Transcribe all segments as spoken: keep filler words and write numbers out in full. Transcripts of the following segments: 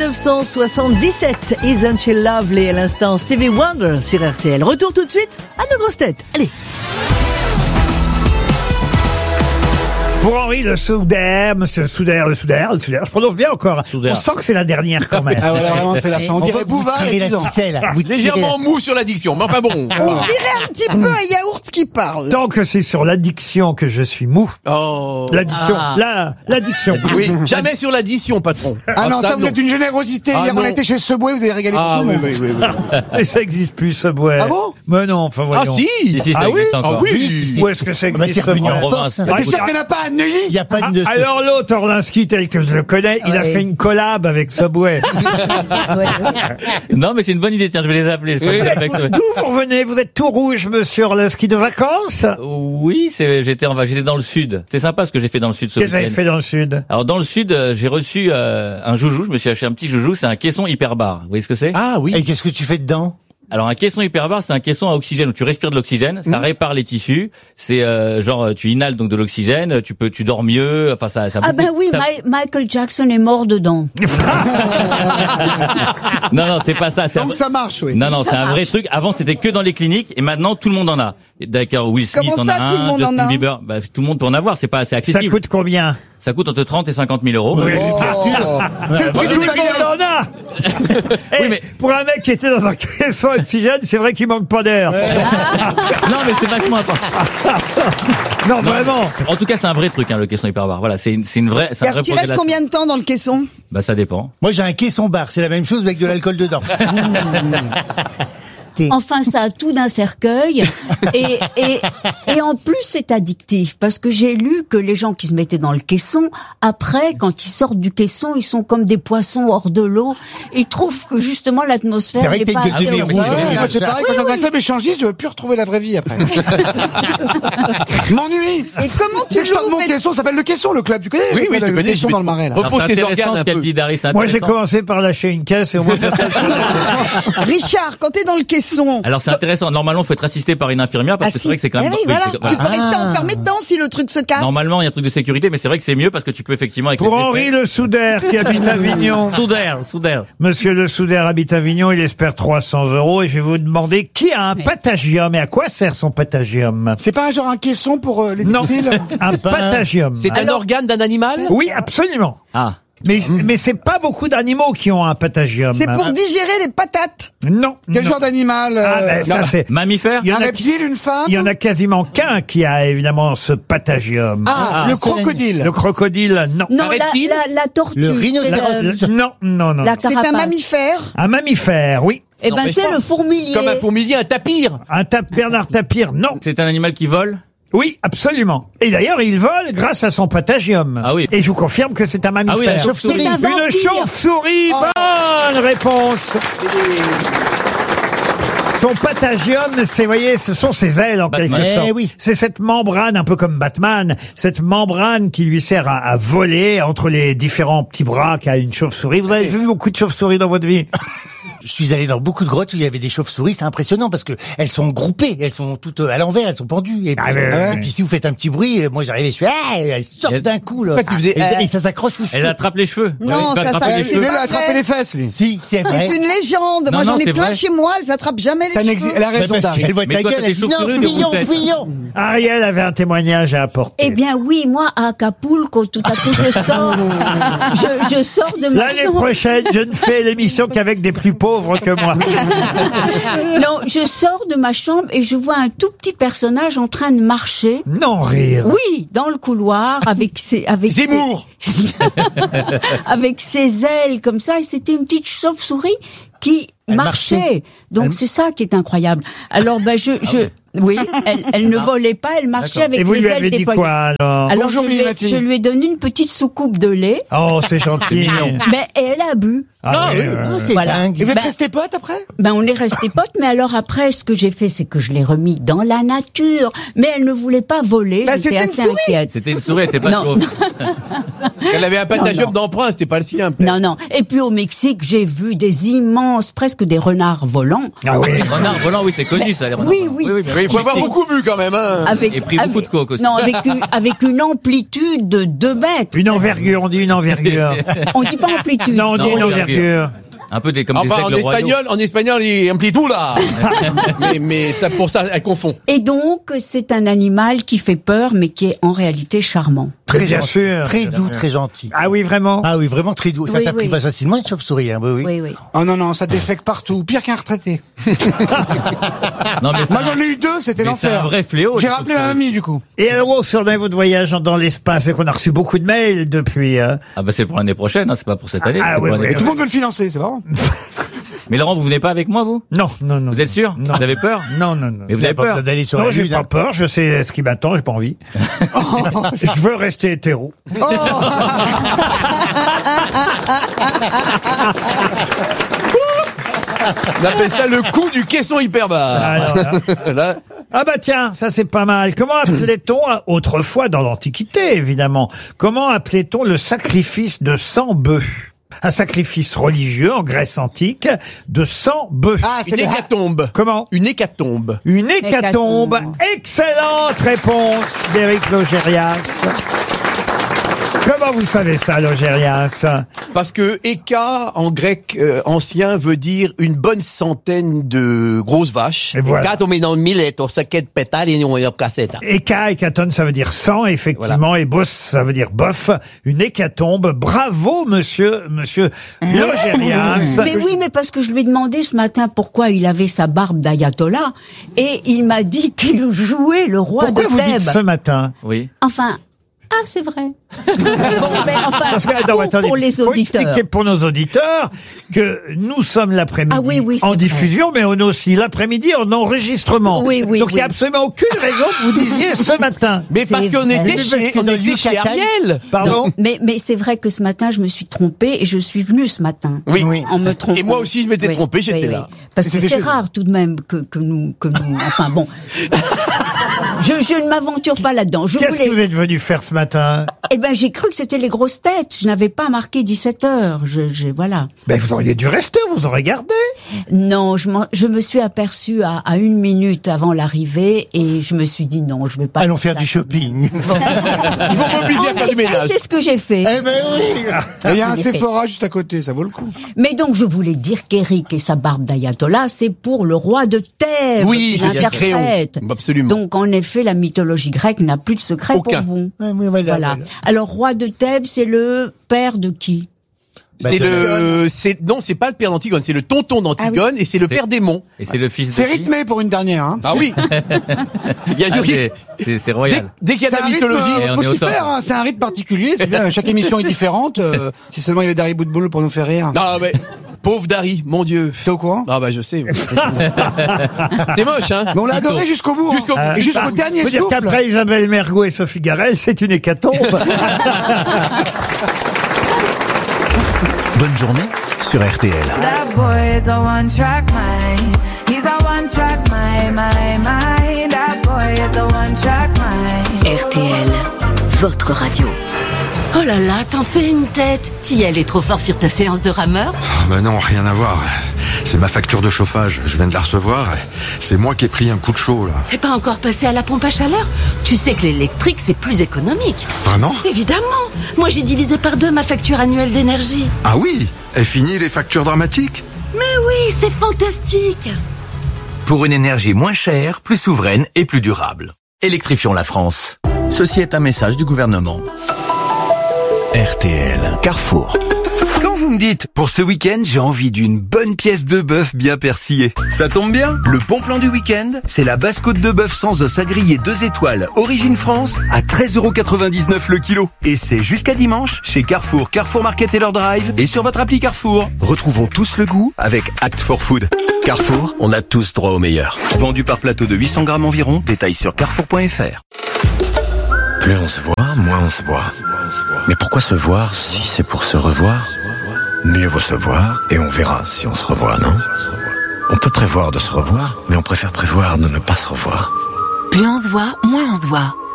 neuf cent soixante-dix-sept, Isn't She Lovely à l'instant, Stevie Wonder sur R T L. Retour tout de suite à nos grosses têtes. Allez. Pour Henri Le Soudaire, monsieur Le Soudaire, Le Soudaire, Le Soudaire, je prononce bien encore. Soudaire. On sent que c'est la dernière quand même. Ah voilà, vraiment, c'est la fin. On dirait Bouvard il y a dix ans. Légèrement mou sur l'addiction, mais enfin bon. On dirait un petit peu un yaourt qui parle. Tant que c'est sur l'addiction que je suis mou. Oh. L'addiction, Ah. la, l'addiction. Oui, jamais sur l'addition, patron. Ah non, ça, ça, vous êtes une générosité. Ah, Hier, on non. a été chez Subway, vous avez régalé Ah tout le oui, monde. oui, oui, oui. Et ça existe plus, Subway. Ah bon? Mais non, enfin Ah voyons. si. Si, si, ça Ah oui existe encore. Ah oui. Où est-ce que ça Bah, c'est existe, revenu en Subway province. Bah, c'est sûr qu'il n'y en a pas à Neuilly. Il n'y a pas Ah, de... alors l'autre Orlinski tel que je le connais, il a Ouais. fait une collab avec Subway. Non, mais c'est une bonne idée. Tiens, je vais les appeler. Je vais les appeler avec- D'où vous revenez? Vous êtes tout rouge, monsieur Orlinski, de vacances? Oui, c'est, j'étais en, j'étais dans le sud. C'est sympa ce que j'ai fait dans le sud ce Qu'est-ce que vous avez week-end. fait dans le sud? Alors dans le sud, euh, j'ai reçu euh, un joujou. Je me suis acheté un petit joujou. C'est un caisson hyperbar. Vous voyez ce que c'est? Ah oui. Et qu'est-ce que tu fais dedans? Alors un caisson hyperbar, c'est un caisson à oxygène où tu respires de l'oxygène, ça répare les tissus. C'est euh, genre tu inhales donc de l'oxygène, tu peux, tu dors mieux. Enfin ça. ça Ah ben oui, ça- Ma- Michael Jackson est mort dedans. Non non, c'est pas ça. C'est un... Donc ça marche, oui. Non non, Ça c'est un vrai marche. truc. Avant c'était que dans les cliniques et maintenant tout le monde en a. D'accord, Will Smith Comment en ça, a tout le un, monde en Justin a Bieber, bah, tout le monde peut en avoir. C'est pas assez Ça accessible. coûte combien? Ça coûte entre trente et cinquante mille euros. Oui. C'est le prix Tout du le monde bagage. en a. Eh, Oui, mais- pour un mec qui était dans un caisson oxygène, c'est vrai qu'il manque pas d'air. Non mais c'est vachement important. Non, Non, vraiment. En tout cas, c'est un vrai truc, hein, le caisson hyperbar. Voilà, c'est une, c'est une vraie, c'est un vrai Tu projet. restes là- combien de temps dans le caisson? Bah, ça dépend. Moi, j'ai un caisson bar. C'est la même chose, mais avec de l'alcool dedans. Enfin, ça a tout d'un cercueil. Et, et, et en plus, c'est addictif. Parce que j'ai lu que les gens qui se mettaient dans le caisson, après, quand ils sortent du caisson, ils sont comme des poissons hors de l'eau. Ils trouvent que justement, l'atmosphère C'est vrai n'est que pas t'as une assez gueule de heureuse. merde. Ah ouais, Oui, moi, c'est ça. pareil, quand je suis dans un club échangiste, je veux plus retrouver la vraie vie après. Je m'ennuie. Et comment tu Dès que je sors de joues mon mais- caisson, ça s'appelle le caisson, le club. Tu connais? Oui, le oui, club, je le connais, caisson je- dans le marais, là. Alors, Repose c'est tes intéressant organes ce un qu'elle peu. dit, Dari, c'est Moi, j'ai intéressant. commencé par lâcher une caisse et au moins personne. Richard, quand t'es dans le caisson. Alors, c'est intéressant. Normalement, faut être assisté par une infirmière parce Ah, que si. c'est vrai que c'est quand même. Eh oui, oui, voilà. c'est- Tu voilà. peux rester enfermé dedans si le truc se casse. Normalement, il y a un truc de sécurité, mais c'est vrai que c'est mieux parce que tu peux effectivement avec Pour les Henri Le Soudaire, qui habite Avignon. Soudaire, Soudaire. Monsieur Le Soudaire habite Avignon, il espère trois cents euros et je vais vous demander qui a un patagium et à quoi sert son patagium? C'est pas un genre un caisson pour euh, les Non, textiles? un patagium. C'est un organe d'un animal? Oui, absolument. Ah. Mais, mais c'est pas beaucoup d'animaux qui ont un patagium. C'est pour digérer les patates. Non. Quel non. genre d'animal? Ah, euh, ben, ça, c'est. Mammifère? Il y en Un a, reptile, une femme? il y en a quasiment qu'un qui a évidemment ce patagium. Ah, Ah, le c'est crocodile. Le crocodile, non. Non, Un la, reptile la, la tortue. Le c'est rhinocéros. le- Non, non, non. La C'est un carapace. mammifère. Un mammifère, oui. Eh ben, N'empêche c'est pas. le fourmilier. Comme un fourmilier, un tapir. Un tap Bernard Tapir, non. C'est un animal qui vole? Oui, absolument. Et d'ailleurs, il vole grâce à son patagium. Ah oui. Et je vous confirme que c'est un mammifère. Ah oui, la C'est un Une vampire. chauve-souris. Bonne réponse. Son patagium, c'est, voyez, ce sont ses ailes en Batman. quelque sorte. Eh oui. C'est cette membrane, un peu comme Batman, cette membrane qui lui sert à, à voler entre les différents petits bras qu'a une chauve-souris. Vous avez vu beaucoup de chauves-souris dans votre vie? Je suis allé dans beaucoup de grottes où il y avait des chauves-souris. C'est impressionnant parce que elles sont groupées. Elles sont toutes à l'envers. Elles sont pendues. Et, puis, Ah, ouais, ouais, et ouais. puis si vous faites un petit bruit, moi j'arrivais, je fais, ah, elles sortent Et- d'un coup, là. Pourquoi tu faisais, et, ah et ça s'accroche aux Elle cheveux. attrape les cheveux. Non, Ouais, ça, elle attrape ça, les c'est cheveux. Mais elle pas a attrapé vrai. les fesses, lui. Si, c'est vrai. C'est une légende. Non, Moi, non, j'en ai c'est plein vrai. chez moi. Elles s'attrapent jamais les Ça cheveux. n'existe, elle a Mais raison, parce Dari. qu'elle voit Mais ta toi, gueule, t'as elle des dit non, chauves-souris ou des fuyons, roussettes fuyons. Ariel avait un témoignage à apporter. Eh bien oui, moi à Acapulco, tout à coup je sors, je, je sors de ma L'année chambre. prochaine, je ne fais l'émission qu'avec des plus pauvres que moi. Non, je sors de ma chambre et je vois un tout petit personnage en train de marcher. Non, rire. Oui, dans le couloir avec ses avec Zemmour. ses, avec ses ailes comme ça et c'était une petite chauve-souris qui Elle marchait. marchait. Donc Elle- c'est ça qui est incroyable. Alors ben je je oui, elle, elle ne volait pas, elle marchait avec Et vous les lui ailes avez dit déployées. quoi, alors? Alors Bonjour, je, lui ai, Mimimati. je lui ai donné une petite soucoupe de lait, Oh, c'est gentil. mais elle a bu. Ah, oui, oui. ouais. Oh, c'est Voilà. dingue. Et vous êtes Ben- restés potes après? Ben on est restés potes, mais alors après, ce que j'ai fait, c'est que je l'ai remis dans la nature. Mais elle ne voulait pas voler, Bah, j'étais c'était une assez souris. inquiète. C'était une souris, elle était pas Non. chauve. Elle avait un Non, patagium non. d'emprunt, c'était pas le sien. Non, non. Et puis au Mexique, j'ai vu des immenses, presque presque des renards volants. Ah oui. Renard volant, oui, c'est connu ça, les renards Oui, volants. oui. bien Mais il faut sûr. avoir beaucoup bu quand même, hein. Avec, Et pris beaucoup avec- de coke aussi. Non, avec une, avec une amplitude de deux mètres. Une envergure, on dit une envergure. On dit pas amplitude. Non, on dit Non, une envergure. envergure. Un peu des, comme Enfin, en des aigles royaux. espagnol, en espagnol, il emplit tout, là. mais, mais ça, pour ça, elle confond. Et donc, c'est un animal qui fait peur, mais qui est en réalité charmant. Très bien sûr. Très doux, très gentil. Ah oui, vraiment. Ah oui, vraiment très doux. Ça Oui, s'apprivoise oui. facilement une chauve-souris, hein, oui, oui. Oui, oui. Oh non, non, ça défecte partout. Pire qu'un retraité. Non, mais c'est Moi, un- j'en ai eu deux, c'était mais c'est l'enfer. un vrai fléau. J'ai les rappelé à chauves-souris. mamie, du coup. Et alors, où sur votre voyage dans l'espace, et qu'on a reçu beaucoup de mails depuis. hein. Ah bah c'est pour l'année prochaine, hein, c'est pas pour cette année. Ah, c'est oui, pour l'année oui. Et tout le prochaine. monde veut le financer, c'est marrant. Mais Laurent, vous venez pas avec moi, vous? Non, non, non. Vous êtes sûr? Non. Vous avez peur? Non, non, non. Mais vous avez Pas peur? besoin d'aller sur Non, la j'ai lune, pas hein. peur, je sais ce qui m'attend, j'ai pas envie. Je veux rester hétéro. On appelle ça le coup du caisson hyper bas. Alors là. Là, Ah bah tiens, ça c'est pas mal. Comment appelait-on, autrefois dans l'Antiquité évidemment, comment appelait-on le sacrifice de cent bœufs? Un sacrifice religieux en Grèce antique de cent bœufs. Ah, c'est une les... hécatombe. Comment? Une hécatombe. Une hécatombe. Hécatombe. Excellente réponse d'Éric Logérias. Comment vous savez ça, Logérias? Parce que héca, en grec euh, ancien, veut dire une bonne centaine de grosses vaches. Et voilà. Hécatombe mileto, saket pétale et non cassetta. Héca, hécaton, ça veut dire cent, effectivement, et bos, ça veut dire bof. Une hécatombe. Bravo, monsieur, monsieur Logérias. Mais oui, mais parce que je lui ai demandé ce matin pourquoi il avait sa barbe d'ayatollah, et il m'a dit qu'il jouait le roi Pourquoi de vous Thèbes. dites ce matin? Oui. Enfin, ah, c'est vrai. Bon, mais enfin, Parce que, pour, non, attendez, pour les faut auditeurs. expliquer pour nos auditeurs que nous sommes l'après-midi Ah oui, oui, c'est en vrai. diffusion, mais on est aussi l'après-midi en enregistrement. Oui, oui, Donc il n'y a oui. absolument aucune raison que vous disiez ce matin. Mais C'est parce qu'on vrai. était Mais parce chez, qu'on on a était lu chez Catagne. Ariel. Pardon? Non, mais, mais c'est vrai que ce matin, je me suis trompée et je suis venue ce matin. Oui. En me trompant. Et moi aussi, je m'étais trompé, j'étais là. Parce que C'était c'est chez eux. rare tout de même que, que nous, que nous, enfin bon. je, je ne m'aventure pas là-dedans. Je Qu'est-ce voulais, que vous êtes venu faire ce matin? eh ben, j'ai cru que c'était les grosses têtes. Je n'avais pas marqué dix-sept heures. Je, je, voilà. Ben vous auriez dû rester, vous aurez gardé. Non, je, m'en- je me suis aperçue à, à une minute avant l'arrivée et je me suis dit non, je vais pas. Allons faire du shopping. Ils vont m'obliger à En faire du effet, ménage. c'est ce que j'ai fait. Eh ben oui. Il y a un En effet. Sephora juste à côté, ça vaut le coup. Mais donc, je voulais dire qu'Éric et sa barbe d'ayatollah, c'est pour le roi de Thèbes. Oui, qu'il je viens de interprète. Créon. Absolument. Donc, en effet, la mythologie grecque n'a plus de secret Aucun. pour vous. Ouais, oui, voilà, Voilà. voilà. Alors, roi de Thèbes, c'est le père de qui? C'est le, c'est, non, c'est pas le père d'Antigone, c'est le tonton d'Antigone et c'est le père d'Aimon. Et c'est le fils de C'est qui? rythmé pour une dernière, hein. Ah oui. Il y a Ah, du c'est- c'est c'est Dès, royal. dès qu'il y a de C'est la un rythme, mythologie, Et euh, on faut est au s'y top. faire, hein. C'est un rythme particulier, c'est bien, chaque émission est différente, euh, si seulement il y avait Dari Boudboul pour nous faire rire. non, mais, pauvre Dari, mon Dieu. T'es au courant? Ah bah je sais. C'est moche, hein. Mais on l'a adoré jusqu'au bout. hein. Jusqu'au bout. Et jusqu'au Ah, dernier faut dire souffle. qu'après Isabelle Mergo et Sophie Garel, c'est une hécatombe. Bonne journée sur R T L. That boy is a one-track mind. He's a one-track mind, mind, mind. That boy is a one-track mind. R T L, votre radio. Oh là là, t'en fais une tête. Tiel est trop fort sur ta séance de rameur. Ah bah non, rien à voir. C'est ma facture de chauffage. Je viens de la recevoir. C'est moi qui ai pris un coup de chaud, là. T'es pas encore passé à la pompe à chaleur? Tu sais que l'électrique, c'est plus économique. Vraiment? Évidemment. Moi, j'ai divisé par deux ma facture annuelle d'énergie. Ah oui? Est fini les factures dramatiques? Mais oui, c'est fantastique. Pour une énergie moins chère, plus souveraine et plus durable. Électrifions la France. Ceci est un message du gouvernement. R T L. Carrefour. Quand vous me dites, pour ce week-end, j'ai envie d'une bonne pièce de bœuf bien persillée. Ça tombe bien. Le bon plan du week-end, c'est la basse côte de bœuf sans os à griller deux étoiles, origine France, à treize euros quatre-vingt-dix-neuf le kilo. Et c'est jusqu'à dimanche, chez Carrefour, Carrefour Market et leur drive, et sur votre appli Carrefour. Retrouvons tous le goût avec Act for Food. Carrefour, on a tous droit au meilleur. Vendu par plateau de huit cents grammes environ, détail sur carrefour point f r. Plus on se voit, moins on se voit. Mais pourquoi se voir si c'est pour se revoir? Mieux vaut se voir et on verra si on se revoit, non? On peut prévoir de se revoir, mais on préfère prévoir de ne pas se revoir. Plus on se voit, moins on se voit.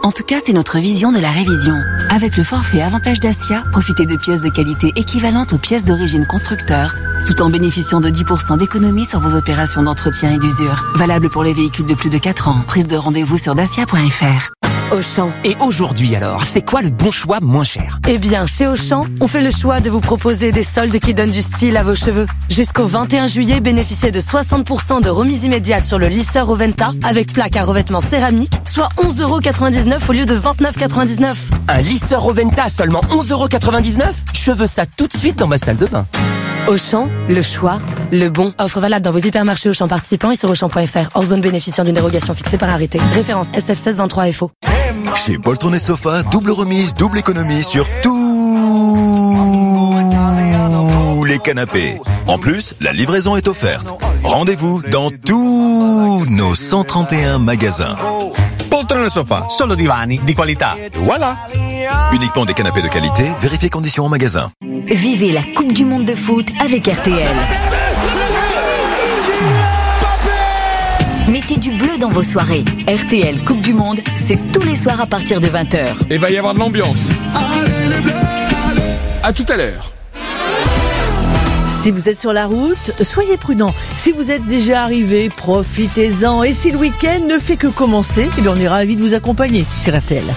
En tout cas, c'est notre vision de la révision. Avec le forfait Avantage Dacia, profitez de pièces de qualité équivalentes aux pièces d'origine constructeur, tout en bénéficiant de dix pour cent d'économie sur vos opérations d'entretien et d'usure. Valable pour les véhicules de plus de quatre ans. Prise de rendez-vous sur dacia point f r. Auchan. Et aujourd'hui alors, c'est quoi le bon choix moins cher? Eh bien, chez Auchan, on fait le choix de vous proposer des soldes qui donnent du style à vos cheveux. Jusqu'au vingt et un juillet, bénéficiez de soixante pour cent de remise immédiate sur le lisseur Oventa avec plaque à revêtement céramique, soit onze euros quatre-vingt-dix-neuf au lieu de vingt-neuf euros quatre-vingt-dix-neuf. Un lisseur Oventa à seulement onze euros quatre-vingt-dix-neuf? Je veux ça tout de suite dans ma salle de bain. Auchan, le choix, le bon. Offre valable dans vos hypermarchés Auchan participants et sur Auchan point f r. Hors zone bénéficiant d'une dérogation fixée par arrêté. Référence S F seize vingt-trois F O. Chez Poltron et Sofa, double remise, double économie sur tous les canapés. En plus, la livraison est offerte. Rendez-vous dans tous nos cent trente et un magasins. Poltron et Sofa, solo divani di qualità. Voilà. Uniquement des canapés de qualité, vérifiez conditions en magasin. Vivez la Coupe du Monde de foot avec R T L. Mettez du bleu dans vos soirées. R T L Coupe du Monde, c'est tous les soirs à partir de vingt heures. Et va y avoir de l'ambiance. À tout à l'heure. Si vous êtes sur la route, soyez prudents. Si vous êtes déjà arrivé, profitez-en. Et si le week-end ne fait que commencer, eh bien on est ravis de vous accompagner sur R T L.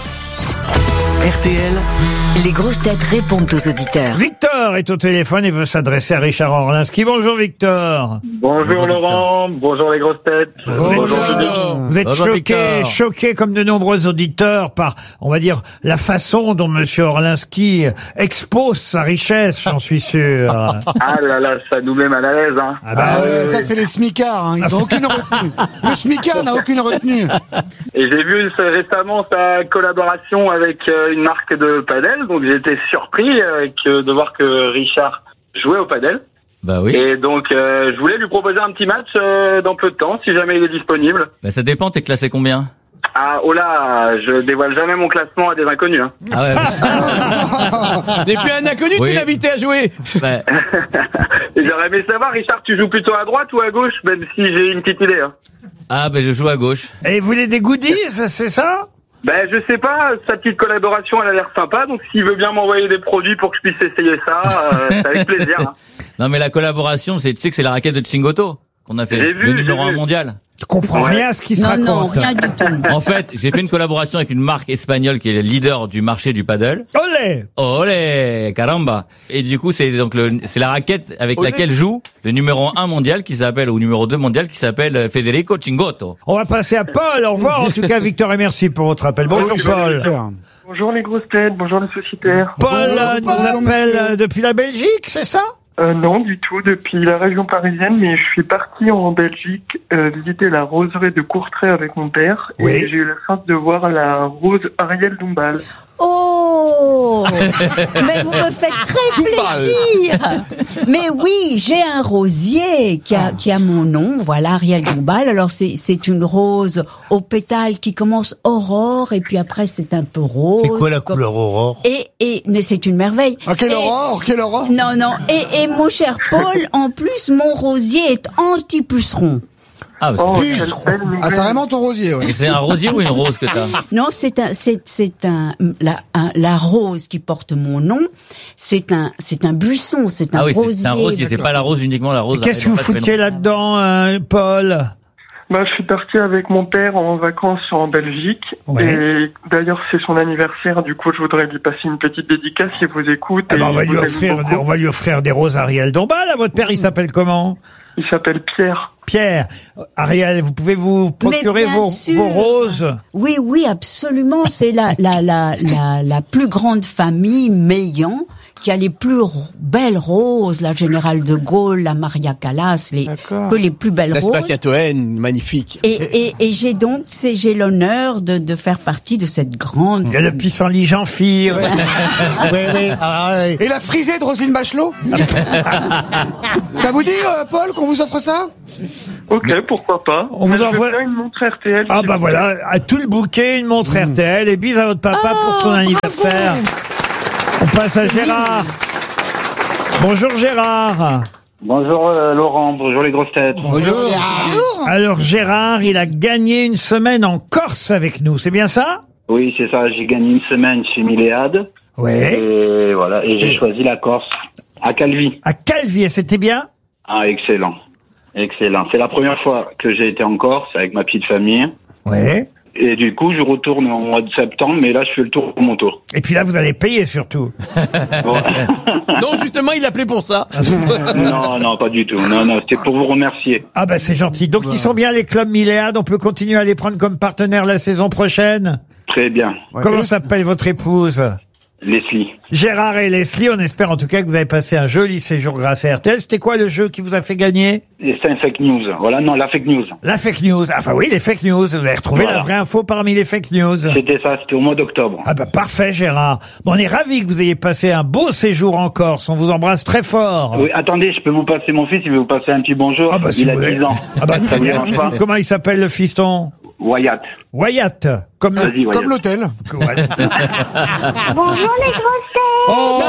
R T L. Les grosses têtes répondent aux auditeurs. Victor est au téléphone et veut s'adresser à Richard Orlinski. Bonjour Victor. Bonjour Laurent, bonjour les grosses têtes. Bonjour. Vous êtes Bonjour, choqué, Victor. choqué comme de nombreux auditeurs par, on va dire, la façon dont Monsieur Orlinski expose sa richesse, j'en suis sûr. Ah là là, ça nous met mal à l'aise. Hein. Ah bah, Ah ouais, oui, ça oui. c'est les smicards, hein. Ils n'ont aucune retenue. Le smicard n'a aucune retenue. Et j'ai vu euh, récemment sa collaboration avec euh, une marque de padel, donc j'ai été surpris euh, que, de voir que Richard jouait au padel. Bah oui. Et donc euh, je voulais lui proposer un petit match euh, dans peu de temps, si jamais il est disponible. Bah ça dépend, t'es classé combien? Ah, oh là, je dévoile jamais mon classement à des inconnus. Hein. Ah ouais. N'est plus un inconnu Oui. qui l'invitait à jouer. Bah, Et j'aurais aimé savoir, Richard, tu joues plutôt à droite ou à gauche, même si j'ai une petite idée. Hein. ah bah je joue à gauche. Et vous voulez des goodies, c'est ça? Ben, je sais pas, sa petite collaboration, elle a l'air sympa, donc s'il veut bien m'envoyer des produits pour que je puisse essayer ça, euh, c'est avec plaisir. Hein. Non mais la collaboration, c'est tu sais que c'est la raquette de Chingoto qu'on a fait, J'ai vu, le numéro j'ai un vu. mondial. Je comprends Ouais. rien à ce qui se Non, raconte. non, rien du tout. En fait, j'ai fait une collaboration avec une marque espagnole qui est le leader du marché du paddle. Olé! Olé, caramba. Et du coup, c'est donc le, c'est la raquette avec Olé. laquelle joue le numéro un mondial qui s'appelle, ou numéro deux mondial qui s'appelle Federico Chingotto. On va passer à Paul. Au revoir en tout cas Victor et merci pour votre appel. Bonjour Paul. Bonjour les grosses têtes, bonjour les sociétaires. Paul euh, Bonjour, nous Paul. appelle euh, depuis la Belgique, c'est ça? Euh, non, du tout, depuis la région parisienne, mais je suis parti en Belgique euh, visiter la roseraie de Courtrai avec mon père, Oui. et j'ai eu la chance de voir la rose Ariel Dombal. Oh, mais vous me faites très plaisir. Mais oui, j'ai un rosier qui a qui a mon nom, voilà, Ariel Dombal. Alors c'est c'est une rose aux pétales qui commence aurore et puis après c'est un peu rose. C'est quoi la comme- couleur aurore? Et et mais c'est une merveille. Ah, quelle Et- aurore, quelle aurore. Non non. Et et mon cher Paul, en plus mon rosier est anti-puceron. Ah, bah, Oh, Puce. quelle belle nouvelle. Ah, c'est vraiment ton rosier, ouais. et c'est un rosier ou une rose que t'as? Non, c'est un, c'est, c'est un, la, un- la rose qui porte mon nom. C'est un, c'est un buisson, c'est un Ah oui, c'est- rosier. c'est un rosier, c'est pas la rose uniquement la rose. Qu'est-ce que vous foutiez là-dedans, euh, Paul? Bah, je suis parti avec mon père en vacances en Belgique. Ouais. Et d'ailleurs, c'est son anniversaire. Du coup, je voudrais lui passer une petite dédicace s'il vous écoute. Ah et ben, on va il lui vous aime offrir, beaucoup. des- on va lui offrir des roses Ariel Dombal. À votre père, il s'appelle comment? Il s'appelle Pierre. Pierre. Ariel, vous pouvez vous procurer bien vos, sûr. vos roses? Oui, oui, absolument. C'est la, la, la, la, la plus grande famille Meillan qui a les plus r- belles roses, la Générale de Gaulle, la Maria Callas, les, D'accord. que les plus belles La roses. Sébastien Toen, magnifique. Et, et, et j'ai donc, c'est, j'ai l'honneur de, de faire partie de cette grande. Il y a le pissenlit Jean-Phir. Oui, oui. Ah, ouais. Et la frisée de Roselyne Bachelot. Ça vous dit, euh, Paul, qu'on vous offre ça? Ok, pourquoi pas. On vous Je veux envoie- bien une montre R T L. Ah s'il bah vous plaît. voilà, à tout le bouquet, une montre R T L et bise à votre papa pour son anniversaire. On passe à Gérard. Bonjour Gérard. Bonjour euh, Laurent, bonjour les grosses têtes. Alors Gérard, il a gagné une semaine en Corse avec nous, c'est bien ça? Oui, c'est ça. J'ai gagné une semaine chez Milléade. Ouais. Et voilà. Et j'ai choisi la Corse. À Calvi. À Calvi, et c'était bien? Ah, excellent. Excellent. C'est la première fois que j'ai été en Corse avec ma petite famille. Ouais. Et du coup, je retourne au mois de septembre, mais là, je fais le tour pour mon tour. Et puis là, vous allez payer surtout. Non, justement, il appelait pour ça. Non, non, pas du tout. Non, non, c'était pour vous remercier. Ah bah c'est gentil. Donc ils sont bien les clubs Milléade, on peut continuer à les prendre comme partenaires la saison prochaine? Très bien. Comment s'appelle votre épouse? Leslie. Gérard et Leslie, on espère en tout cas que vous avez passé un joli séjour grâce à R T L. C'était quoi le jeu qui vous a fait gagner? Et c'est un fake news. Voilà, non, la fake news. La fake news. Enfin oui, les fake news. Vous avez retrouvé Voilà. la vraie info parmi les fake news. C'était ça, c'était au mois d'octobre. Ah bah parfait Gérard. Bon, on est ravis que vous ayez passé un beau séjour en Corse. On vous embrasse très fort. Oui, attendez, je peux vous passer mon fils, il veut vous passer un petit bonjour. Ah bah, si il a vous voulez. dix ans. Ah bah, ça vous dérange pas? comment il s'appelle le fiston? Wyatt. Wyatt. Comme le... Vas-y, Wyatt. Comme l'hôtel. Bonjour les grosses têtes. Oh,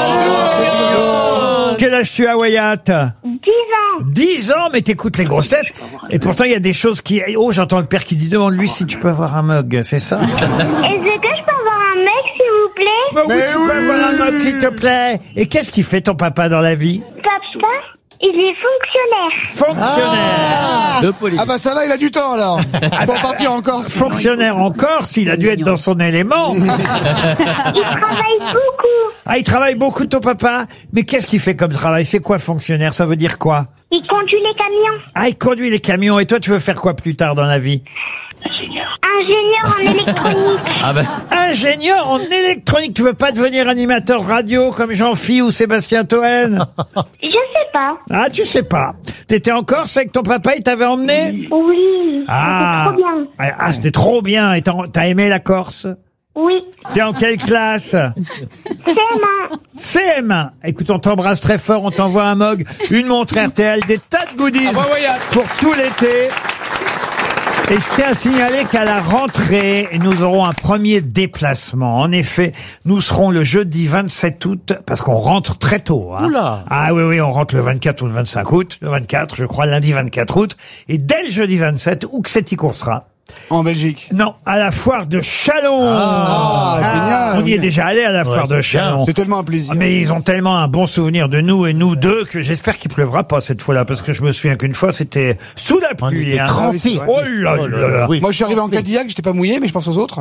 quel âge tu as, Wyatt? dix ans. dix ans, mais t'écoutes les grosses têtes. Et pourtant, il y a des choses qui... Oh, j'entends le père qui dit, demande-lui si tu peux avoir un mug, c'est ça? Est-ce que je peux avoir un mec, s'il vous plaît? Bah oui, tu peux avoir un mug, s'il te plaît. Et qu'est-ce qu'il fait ton papa dans la vie? Papa, il est fonctionnaire. Fonctionnaire. De police. Ah bah ça va, il a du temps alors. Pour partir en Corse. Fonctionnaire en Corse, il a dû être dans son élément. Il travaille beaucoup. Ah, il travaille beaucoup, ton papa? Mais qu'est-ce qu'il fait comme travail? C'est quoi fonctionnaire? Ça veut dire quoi? Il conduit les camions. Ah, il conduit les camions. Et toi, tu veux faire quoi plus tard dans la vie? Ingénieur en électronique. Ah ben, Ingénieur en électronique. Tu veux pas devenir animateur radio comme Jean-Phi ou Sébastien Toen? Je sais pas. Ah, tu sais pas. T'étais en Corse avec ton papa, il t'avait emmené? Oui. Ah. C'était trop bien. Ah, c'était trop bien. Et t'as t'as aimé la Corse? Oui. T'es en quelle classe? C M un. C M un. Écoute, on t'embrasse très fort, on t'envoie un mug, une montre R T L, des tas de goodies Ah bah, Wyatt. pour tout l'été. Et je tiens à signaler qu'à la rentrée, nous aurons un premier déplacement. En effet, nous serons le jeudi vingt-sept août, parce qu'on rentre très tôt. Hein. Oula. Ah oui, oui, on rentre le vingt-quatre ou le vingt-cinq août. Le vingt-quatre, je crois, lundi vingt-quatre août. Et dès le jeudi vingt-sept, où que c'est-y qu'on sera? En Belgique. Non, à la foire de Châlons. Ah, génial. On y est déjà allé à la foire de Châlons. C'est tellement un plaisir. Mais ils ont tellement un bon souvenir de nous et nous deux que j'espère qu'il pleuvra pas cette fois-là, parce que je me souviens qu'une fois c'était sous la pluie. était hein. trempés. Oh là là là. Oui. Moi je suis arrivé en Cadillac, j'étais pas mouillé, mais je pense aux autres.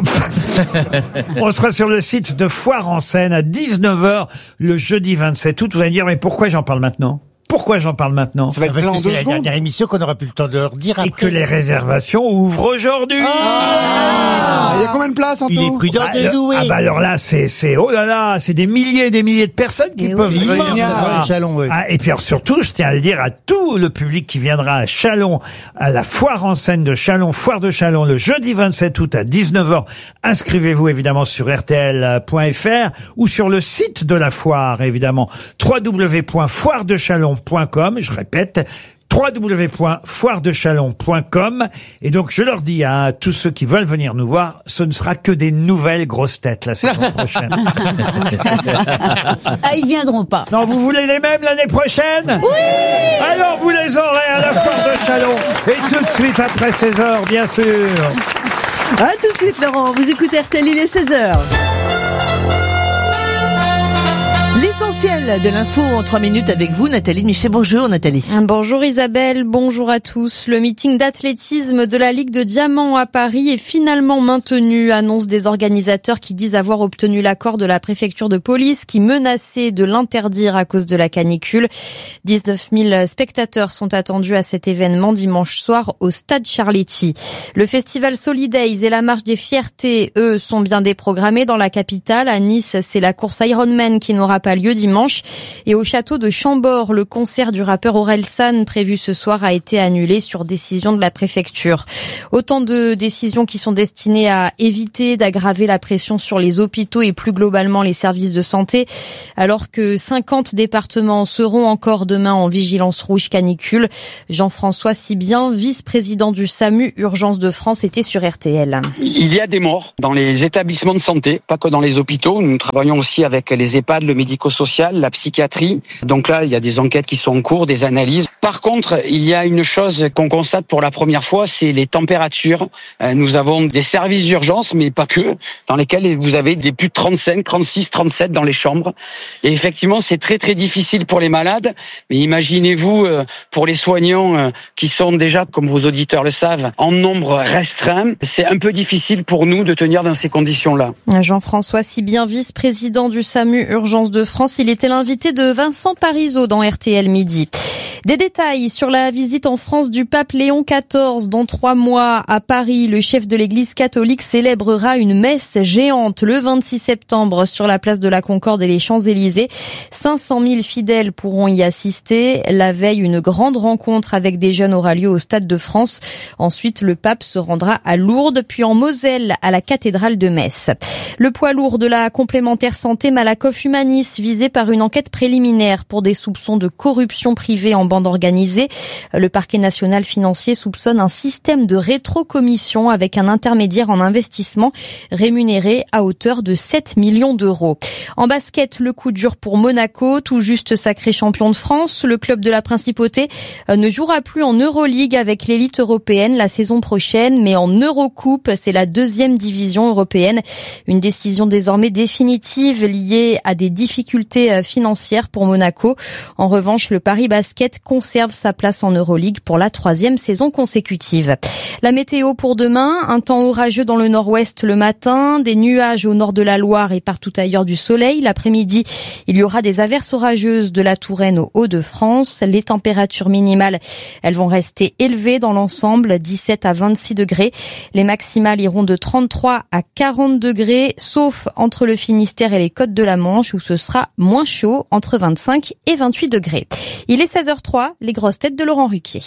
On sera sur le site de Foire en Seine à dix-neuf heures le jeudi vingt-sept août. Vous allez me dire, mais pourquoi j'en parle maintenant? Pourquoi j'en parle maintenant? Ça va être Parce plein que en c'est deux la secondes. dernière émission qu'on n'aura plus le temps de leur dire Et après. que les réservations ouvrent aujourd'hui. Ah, il y a combien de places en Il est tout? prudent Ah, de le- louer. ah bah alors là, c'est, c'est, oh là là, c'est des milliers et des milliers de personnes qui Et peuvent oui. venir. Génial. nous voir. Les Chalons, ouais. Ah, et puis alors, surtout, je tiens à le dire à tout le public qui viendra à Châlons, à la foire en scène de Châlons, foire de Châlons, le jeudi vingt-sept août à dix-neuf heures. Inscrivez-vous évidemment sur R T L point F R ou sur le site de la foire, évidemment, w w w point foire de châlons point com. Je répète, w w w point foire de châlons point com. Et donc, je leur dis à tous ceux qui veulent venir nous voir, ce ne sera que des nouvelles grosses têtes la saison prochaine. Ah, ils viendront pas. Non, vous voulez les mêmes l'année prochaine? Oui! Alors, vous les aurez à la foire de Châlons. Et tout de suite après seize heures, bien sûr. À tout de suite, Laurent. Vous écoutez R T L, il est seize heures. L'essentiel de l'info en trois minutes avec vous, Nathalie Miché. Bonjour, Nathalie. Bonjour Isabelle, bonjour à tous. Le meeting d'athlétisme de la Ligue de Diamant à Paris est finalement maintenu, annonce des organisateurs qui disent avoir obtenu l'accord de la préfecture de police qui menaçait de l'interdire à cause de la canicule. dix-neuf mille spectateurs sont attendus à cet événement dimanche soir au stade Charletti. Le festival Solidays et la marche des fiertés, eux, sont bien déprogrammés dans la capitale. À Nice, c'est la course Ironman qui n'aura pas lieu dimanche. Et au château de Chambord, le concert du rappeur Orelsan prévu ce soir a été annulé sur décision de la préfecture. Autant de décisions qui sont destinées à éviter d'aggraver la pression sur les hôpitaux et plus globalement les services de santé, alors que cinquante départements seront encore demain en vigilance rouge canicule. Jean-François Sibien, vice-président du SAMU Urgence de France, était sur R T L. Il y a des morts dans les établissements de santé, pas que dans les hôpitaux. Nous travaillons aussi avec les EHPAD, le médico-social, la psychiatrie. Donc là, il y a des enquêtes qui sont en cours, des analyses. Par contre, il y a une chose qu'on constate pour la première fois, c'est les températures. Euh, nous avons des services d'urgence, mais pas que, dans lesquels vous avez des plus de trente-cinq, trente-six, trente-sept dans les chambres. Et effectivement, c'est très très difficile pour les malades. Mais imaginez-vous, euh, pour les soignants euh, qui sont déjà, comme vos auditeurs le savent, en nombre restreint, c'est un peu difficile pour nous de tenir dans ces conditions-là. Jean-François Sibien, vice-président du SAMU Urgence de France, il était l'invité de Vincent Parisot dans R T L Midi. Des détails sur la visite en France du pape Léon quatorze. Dans trois mois, à Paris, le chef de l'Église catholique célébrera une messe géante le vingt-six septembre sur la place de la Concorde et les Champs-Élysées. cinq cent mille fidèles pourront y assister. La veille, une grande rencontre avec des jeunes aura lieu au Stade de France. Ensuite, le pape se rendra à Lourdes, puis en Moselle, à la cathédrale de Metz. Le poids lourd de la complémentaire santé Malakoff Humanis, visé par une enquête préliminaire pour des soupçons de corruption privée en bande organisée. Le parquet national financier soupçonne un système de rétrocommission avec un intermédiaire en investissement rémunéré à hauteur de sept millions d'euros. En basket, le coup dur pour Monaco, tout juste sacré champion de France. Le club de la Principauté ne jouera plus en Euroleague avec l'élite européenne la saison prochaine, mais en Eurocoupe, c'est la deuxième division européenne. Une décision désormais définitive liée à des difficultés financières pour Monaco. En revanche, le Paris Basket conserve sa place en Euroleague pour la troisième saison consécutive. La météo pour demain, un temps orageux dans le nord-ouest le matin, des nuages au nord de la Loire et partout ailleurs du soleil. L'après-midi, il y aura des averses orageuses de la Touraine aux Hauts-de-France. Les températures minimales, elles vont rester élevées dans l'ensemble, dix-sept à vingt-six degrés. Les maximales iront de trente-trois à quarante degrés, sauf entre le Finistère et les côtes de la Manche où ce sera moins chaud, entre vingt-cinq et vingt-huit degrés. Il est seize heures trois, les grosses têtes de Laurent Ruquier.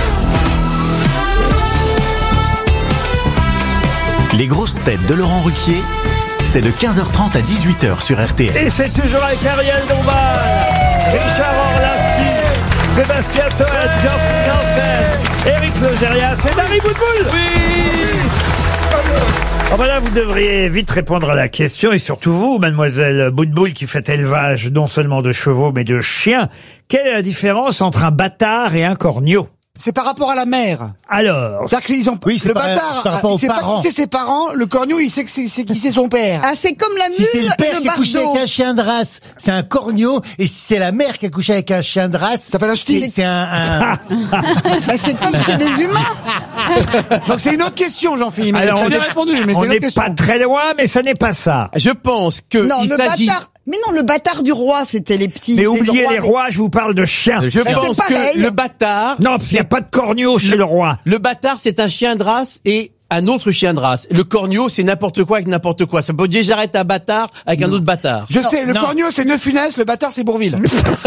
Les grosses têtes de Laurent Ruquier, c'est de quinze heures trente à dix-huit heures sur R T L. Et c'est toujours avec Ariel Dombal, Richard Orlasky, Sébastien Toen, Jean-Philippe Janssen, Éric Logérias et Dari Boudboul. Oui. Oh ben là, vous devriez vite répondre à la question, et surtout vous, mademoiselle Boudboul, qui fait élevage non seulement de chevaux mais de chiens. Quelle est la différence entre un bâtard et un corneau? C'est par rapport à la mère. Alors. C'est-à-dire qu'ils ont, oui, c'est le par, bâtard, par rapport aux il sait parents. pas qui c'est ses parents, le corneau, il sait que c'est, c'est qui c'est son père. Ah, c'est comme la mule si c'est le père et le qui a couché bardeau. avec un chien de race, c'est un corneau, et si c'est la mère qui a couché avec un chien de race, ça s'appelle un ch'ti. C'est, c'est un, un... bah, c'est comme chez les humains. Donc c'est une autre question, Jean-Philippe. Alors, on on a est, répondu, mais on c'est une n'est autre question. pas très loin, mais ce n'est pas ça. Je pense que Non, il le s'agit. bâtard. Mais non, le bâtard du roi, c'était les petits. Mais oubliez rois, les mais- rois, je vous parle de chiens. Je Bah, pense c'est pareil. que le bâtard. Non, parce qu'il n'y a pas de corneau chez le roi. Le bâtard, c'est un chien de race et un autre chien de race. Le corneau, c'est n'importe quoi avec n'importe quoi. Ça peut dire j'arrête un bâtard avec un autre bâtard. Je sais, le Non. corneau c'est Neuf-Funès, le bâtard c'est Bourville.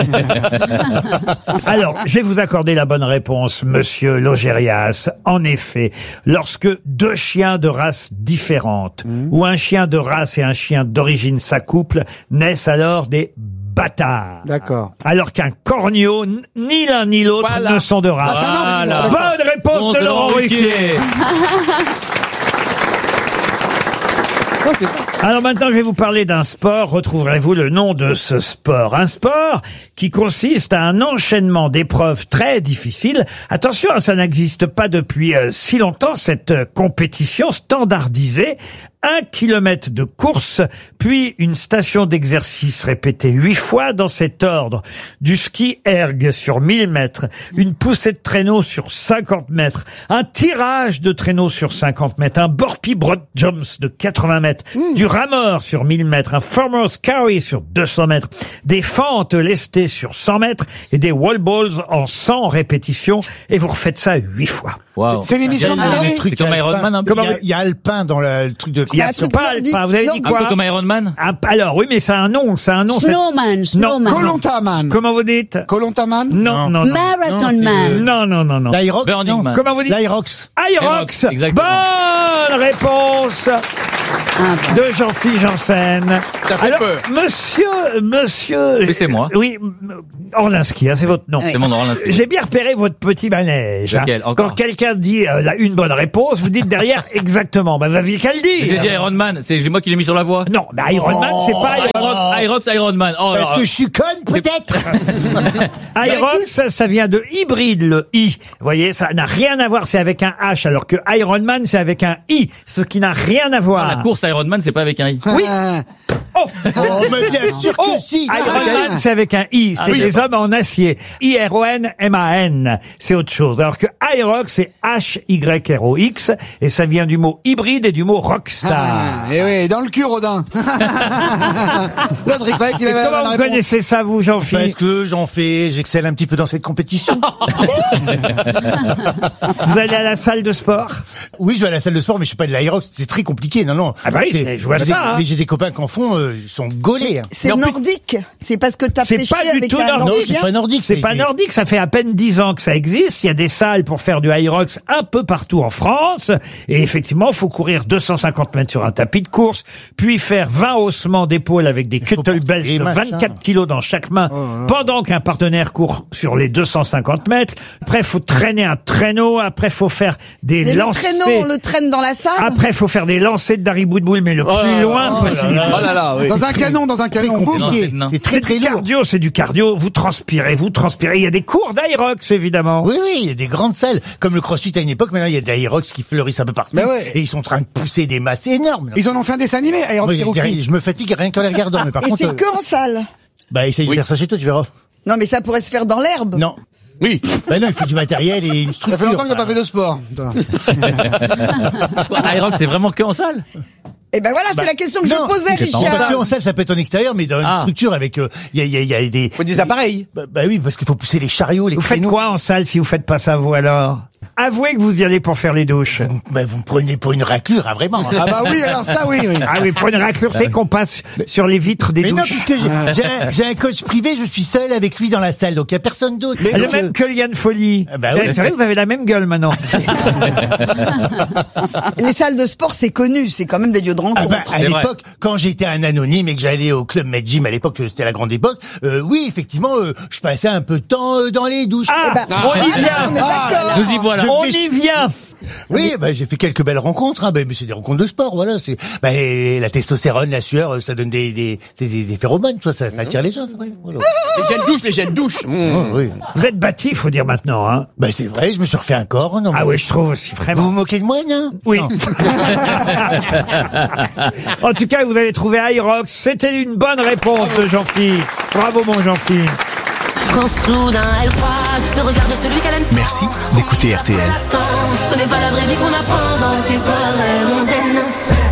Alors, je vais vous accorder la bonne réponse, monsieur Logérias. En effet, lorsque deux chiens de races différentes, ou un chien de race et un chien d'origine s'accouplent, naissent alors des bâtards. D'accord. Alors qu'un corneau, n- ni l'un ni l'autre Voilà. ne sont de race. Ah, c'est un Voilà. ordre, Bonne réponse Bon, de Laurent Ruquier. Alors maintenant, je vais vous parler d'un sport. Retrouverez-vous le nom de ce sport? Un sport qui consiste à un enchaînement d'épreuves très difficiles. Attention, ça n'existe pas depuis euh, si longtemps, cette euh, compétition standardisée. Un kilomètre de course, puis une station d'exercice répétée huit fois dans cet ordre. Du ski erg sur mille mètres, une poussée de traîneau sur cinquante mètres, un tirage de traîneau sur cinquante mètres, un burpee broad jumps de quatre-vingts mètres, du rameur sur mille mètres, un farmer's carry sur deux cents mètres, des fentes lestées sur cent mètres et des wall balls en cent répétitions, et vous refaites ça huit fois. Wow. C'est l'émission de Il y a- Marie. C'est comme Iron Man un peu. Comment Il y a, il y a Alpin dans le, le truc de Il y a un truc pas nordique. alpin. Vous avez dit Nordique. Un peu quoi? comme Iron Man. Ah, alors, oui, mais c'est un nom, c'est un nom. c'est- Snowman, snowman. Colontaman. Comment vous dites? Colontaman. Non, non, non. Marathon Non, Man. Non, non, non, non. l'Irox, Burning non. Man. Comment vous dites? L'Irox. Aerox. Aerox, exactement. Bonne réponse de Jean-Philippe Janssen. Alors, monsieur, monsieur... Oui, c'est moi. Oui, Orlinski, hein, c'est votre nom. C'est mon nom, Orlinski. J'ai bien repéré votre petit manège. Hein. Lequel, encore Quand quelqu'un dit euh, là, une bonne réponse, vous dites derrière exactement. Bah, va vite qu'elle dit. J'ai dit Iron Man, c'est moi qui l'ai mis sur la voix. Non, mais Iron Man, c'est pas Iron Man. Irox, Irox, Iron Man. Oh, Parce alors, que je suis conne, peut-être. Irox, ça vient de hybride, le I. Vous voyez, ça n'a rien à voir, c'est avec un H, alors que Iron Man, c'est avec un I, ce qui n'a rien à voir. la course Iron Man, c'est pas avec un I. Oui. Oh, Oh, mais bien sûr que Oh, si. Iron Man, c'est avec un I, c'est Ah oui, des d'accord. hommes en acier. I R O N M A N, c'est autre chose. Alors que Irox, c'est H Y R O X, et ça vient du mot hybride et du mot rockstar. Ah, et oui, dans le cul, Rodin. L'autre, il croyait qu'il Et avait la comment vous réponse. connaissez ça, vous, Parce Jean-Philippe? que j'en fais, j'excelle un petit peu dans cette compétition. Vous allez à la salle de sport? Oui, je vais à la salle de sport, mais je suis pas de l'Aerox. C'est très compliqué, non, non. Ah bah oui, C'est- c'est- je vois mais- ça, hein. Mais j'ai des copains qui en font, euh, ils sont gaulés. hein. C'est Mais en plus- nordique. C'est parce que t'as C'est pêché pas du avec tout un nordique. Non, Nordicien. c'est pas nordique. C'est mais pas nordique, ça fait à peine dix ans que ça existe. Il y a des salles pour faire du Hyrox un peu partout en France. Et effectivement, il faut courir deux cent cinquante mètres sur un tapis de course, puis faire vingt haussements d'épaule avec des kettlebells et de machin. vingt-quatre kilos dans chaque main, pendant qu'un partenaire court sur les deux cent cinquante mètres. Après, il faut traîner un traîneau. Après, il faut faire des Mais le lancers. traîneau, on le traîne dans la salle. Après, il faut faire des lancers de Dari Boudboul, mais le Oh plus là loin là, possible. Oh là là, oui. Dans un canon, dans un canon. Non, compliqué. c'est- non. C'est très C'est très du lourd. cardio, c'est du cardio. Vous transpirez, vous transpirez. Il y a des cours d'Hyrox, évidemment. Oui, oui, il y a des grandes salles. Comme le CrossFit à une époque, maintenant il y a des Aerox qui fleurissent un peu partout. Mais ouais. Et ils sont en train de pousser des masses énormes. Ils en ont fait un dessin animé, Iron Moi, je, Cherokee. je me fatigue rien qu'en les regardant. Mais par Et contre, c'est euh, que en salle. bah essaye de faire ça chez toi, tu verras. Non, mais ça pourrait se faire dans l'herbe. Non. Oui. Bah non, il faut du matériel et une Ça structure. fait longtemps que t'as pas fait de sport. toi. Irox, c'est vraiment que en salle. Et ben voilà, Bah, c'est la question que non, je posais, c'est pas Richard. que en salle, ça peut être en extérieur, mais dans une Ah. structure avec, euh, il y a, il y a, il y a des. Faut des appareils. Bah, bah oui, parce qu'il faut pousser les chariots, les Vous faites créneaux. quoi en salle si vous faites pas ça, vous, alors? Avouez que vous y allez pour faire les douches. Bah, vous me prenez pour une raclure, hein, vraiment. Ah bah oui, alors ça, oui, oui. Ah oui, pour une raclure, c'est qu'on passe sur les vitres des Mais non, douches. puisque j'ai- j'ai un, j'ai un coach privé, je suis seul avec lui dans la salle, donc il y a personne d'autre. Le Donc, même euh, que Liane Folly. Ah bah Eh, oui. C'est vrai que vous avez la même gueule maintenant. Les salles de sport, c'est connu. C'est quand même des lieux de Ah rencontre. bah, à C'est vrai. l'époque, quand j'étais un anonyme et que j'allais au club Med Gym, à l'époque, euh, c'était la grande époque, euh, oui, effectivement, euh, je passais un peu de temps euh, dans les douches. Ah, Eh ben, on y voilà, vient. on est d'accord. Nous y voilà. On y vient. Oui, bah, j'ai fait quelques belles rencontres, hein, bah, mais c'est des rencontres de sport, voilà. C'est, bah, et la testostérone, la sueur, euh, ça donne des, des, des, des, des phéromones, toi, ça, ça attire les gens, c'est vrai. Voilà. Les gels douches, les gels douches. Mmh. Oh, oui. Vous êtes bâti, faut dire maintenant, hein. Bah, c'est vrai, je me suis refait un corps, non. Ah oui, je trouve aussi, Vous vraiment. vous moquez de moi, non? Oui. Non. En tout cas, vous avez trouvé Hyrox. C'était une bonne réponse de Jean-Philippe. Bravo, mon Jean-Philippe. Quand soudain elle croise le regard de celui qu'elle aime Merci d'écouter R T L. tant, ce n'est pas la vraie vie qu'on apprend dans ces soirées mondaines.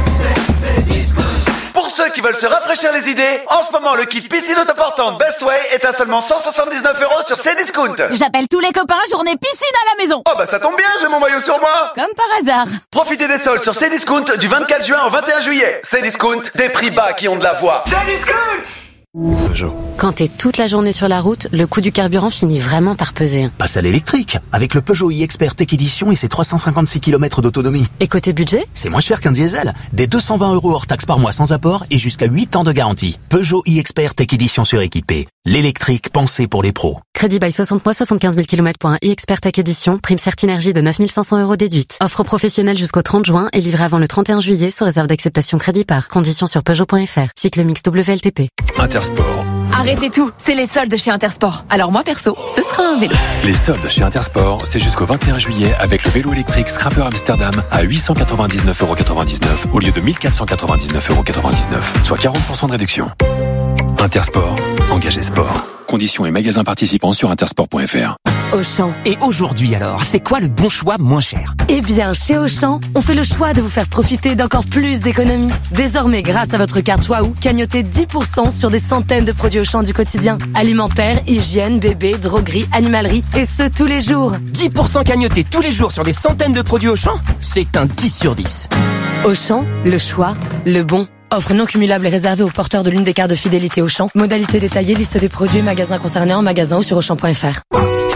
Pour ceux qui veulent se rafraîchir les idées, en ce moment, le kit piscine autoportante Best Way est à seulement cent soixante-dix-neuf euros sur Cdiscount. J'appelle tous les copains, journée piscine à la maison. Oh bah ça tombe bien, j'ai mon maillot sur moi. Comme par hasard. Profitez des soldes sur Cdiscount du vingt-quatre juin au vingt et un juillet. Cdiscount, des prix bas qui ont de la voix. Peugeot. Quand t'es toute la journée sur la route, le coût du carburant finit vraiment par peser. Passe à l'électrique, avec le Peugeot e-Expert Tech Edition et ses trois cent cinquante-six kilomètres d'autonomie. Et côté budget, C'est moins cher qu'un diesel. Des deux cent vingt euros hors taxe par mois sans apport et jusqu'à huit ans de garantie. Peugeot e-Expert Tech Edition suréquipé. L'électrique pensé pour les pros. crédit by soixante mois, soixante-quinze mille kilomètres pour un e-expert Tech Edition, prime Certinergie de neuf mille cinq cents euros déduite. Offre professionnelle jusqu'au trente juin et livrée avant le trente et un juillet sous réserve d'acceptation crédit par. Conditions sur Peugeot point F R. Cycle mix W L T P. Intersport. Arrêtez tout, c'est les soldes chez Intersport. Alors moi perso, ce sera un vélo. Les soldes chez Intersport, c'est jusqu'au vingt et un juillet avec le vélo électrique Scrapper Amsterdam à huit cent quatre-vingt-dix-neuf euros quatre-vingt-dix-neuf au lieu de mille quatre cent quatre-vingt-dix-neuf euros quatre-vingt-dix-neuf, soit quarante pour cent de réduction. Intersport, engagé sport. Conditions et magasins participants sur intersport point F R. Auchan. Et aujourd'hui alors, c'est quoi le bon choix moins cher? Eh bien, chez Auchan, on fait le choix de vous faire profiter d'encore plus d'économies. Désormais, grâce à votre carte Waouh, cagnotez dix pour cent sur des centaines de produits Auchan du quotidien. Alimentaire, hygiène, bébé, droguerie, animalerie, et ce tous les jours. dix pour cent cagnotés tous les jours sur des centaines de produits Auchan? C'est un dix sur dix. Auchan, le choix, le bon. Offre non cumulable et réservée aux porteurs de l'une des cartes de fidélité Auchan. Modalité détaillée, liste des produits, magasins concernés en magasin ou sur Auchan point F R.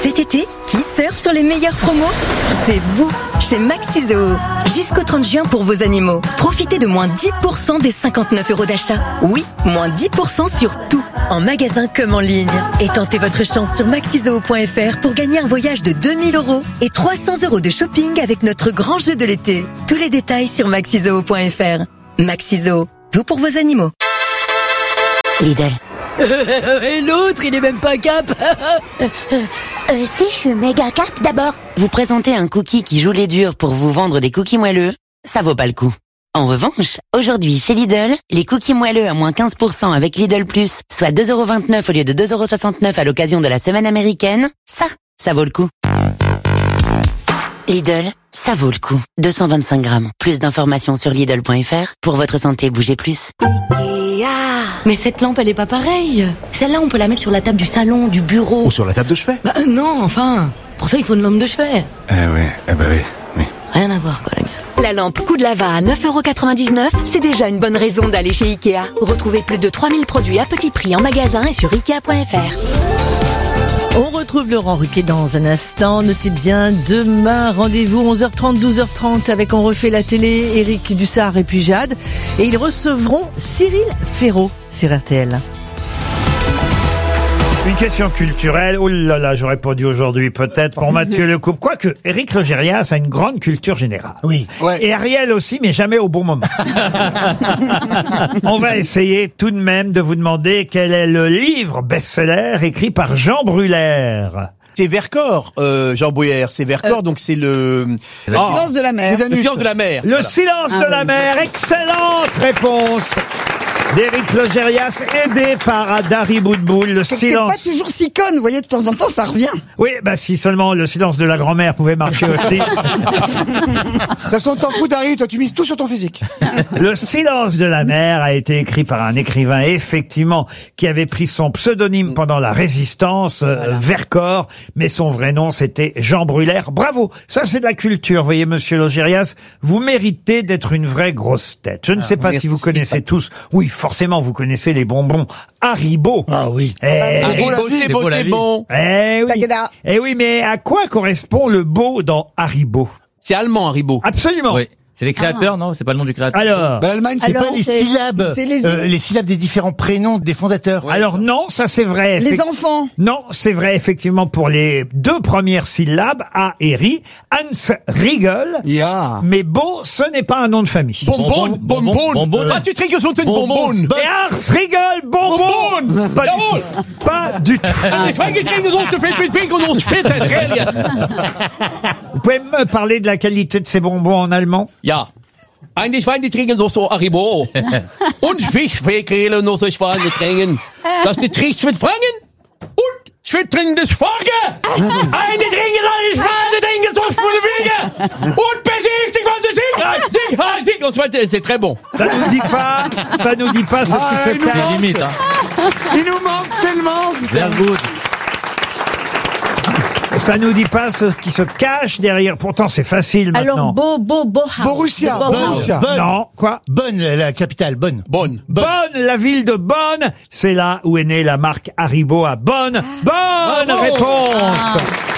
Cet été, qui surfe sur les meilleures promos? C'est vous, chez Maxizo. Jusqu'au trente juin pour vos animaux. Profitez de moins dix pour cent des cinquante-neuf euros d'achat. Oui, moins dix pour cent sur tout, en magasin comme en ligne. Et tentez votre chance sur maxizoo point f r pour gagner un voyage de deux mille euros et trois cents euros de shopping avec notre grand jeu de l'été. Tous les détails sur maxizoo point f r. Maxizo, tout pour vos animaux. Lidl. Et l'autre, il est même pas cap. euh, euh, euh, si, je suis méga cap d'abord. Vous présentez un cookie qui joue les durs pour vous vendre des cookies moelleux, ça vaut pas le coup. En revanche, aujourd'hui chez Lidl, les cookies moelleux à moins quinze pour cent avec Lidl Plus, soit deux euros vingt-neuf au lieu de deux euros soixante-neuf à l'occasion de la semaine américaine, ça, ça vaut le coup. Lidl, ça vaut le coup. deux cent vingt-cinq grammes. Plus d'informations sur Lidl point f r. Pour votre santé, bougez plus. Ikea. Mais cette lampe, elle est pas pareille. Celle-là, on peut la mettre sur la table du salon, du bureau. Ou sur la table de chevet. Bah euh, non, enfin. Pour ça, il faut une lampe de chevet. Eh ouais, eh bah oui, oui. Rien à voir, quoi, les gars. La lampe coup de lava à neuf euros quatre-vingt-dix-neuf, c'est déjà une bonne raison d'aller chez Ikea. Retrouvez plus de trois mille produits à petit prix en magasin et sur ikea point f r. On retrouve Laurent Ruquier dans un instant. Notez bien, demain, rendez-vous onze heures trente, douze heures trente avec On refait la télé, Éric Dussard et puis Jade. Et ils recevront Cyril Ferraud sur R T L. Une question culturelle. Oh là là, j'aurais pas dit aujourd'hui, peut-être, pour Mathieu Lecoupe. Quoique, Éric Logérias a une grande culture générale. Oui. Ouais. Et Ariel aussi, mais jamais au bon moment. On va essayer tout de même de vous demander quel est le livre best-seller écrit par Jean Brulaire. C'est Vercors, euh, Jean Bruyère, c'est Vercors, euh, donc c'est le... Le oh, silence de la mer. Le silence de la mer. Le voilà. silence ah, de la oui. mer, excellente réponse d'Éric Logérias, aidé par Dari Boudboul, le c'est silence. C'est pas toujours si conne, vous voyez, de temps en temps, ça revient. Oui, bah si seulement le silence de la grand-mère pouvait marcher aussi. De toute façon, t'en fous, Dari, toi tu mises tout sur ton physique. Le silence de la mer a été écrit par un écrivain, effectivement, qui avait pris son pseudonyme pendant la Résistance, euh, voilà. Vercors, mais son vrai nom c'était Jean Brulaire. Bravo, ça c'est de la culture, voyez monsieur Logérias, vous méritez d'être une vraie grosse tête. Je ne ah, sais pas si vous connaissez pas. tous, oui, forcément, vous connaissez les bonbons Haribo. Ah oui. Eh, Haribo, c'est beau, c'est bon. Eh oui. Eh oui, mais à quoi correspond le beau dans Haribo? C'est allemand, Haribo. Absolument. Oui. C'est les créateurs, ah. non? C'est pas le nom du créateur. Alors. Bah, l'Allemagne, c'est pas les syllabes. C'est les... Euh, les syllabes des différents prénoms des fondateurs. Ouais. Alors non, ça c'est vrai. Les enfants. Non, c'est vrai effectivement pour les deux premières syllabes, A et Ri. Hans Riegel. Yeah. Mais Beau, ce n'est pas un nom de famille. Bonbon, bonbon, bonbon. Ah, tu trinques sur une bonbon. Et Hans Riegel, bonbon. Pas du tout. Pas du tout. Vous pouvez me parler de la qualité de ces bonbons en allemand? Ja. Eigentlich wollen die trinken so so Haribo. Und Fischfäckele und so Schweine trinken. Das die trinkt mit Frangen. Und schwit trinken das Schwager. Eine trinken alle Schweine trinken so schwule Wege. Und besichtigt von der Sicherheit. Sicherheit, Sicherheit. Und so c'est très bon. Ça nous dit pas, ça nous dit pas ce ah, qui se cache. Limite, hein. Il nous manque tellement. Sehr gut. Ça nous dit pas ce qui se cache derrière. Pourtant, c'est facile maintenant. Alors, Bo, Bo, Bo, Borussia. Borussia. Bonn. Non, quoi? Bonn, la capitale, Bonn. Bonn. Bonn, la ville de Bonn. C'est là où est née la marque Haribo à Bonn. Bonne Bravo. réponse. Ah.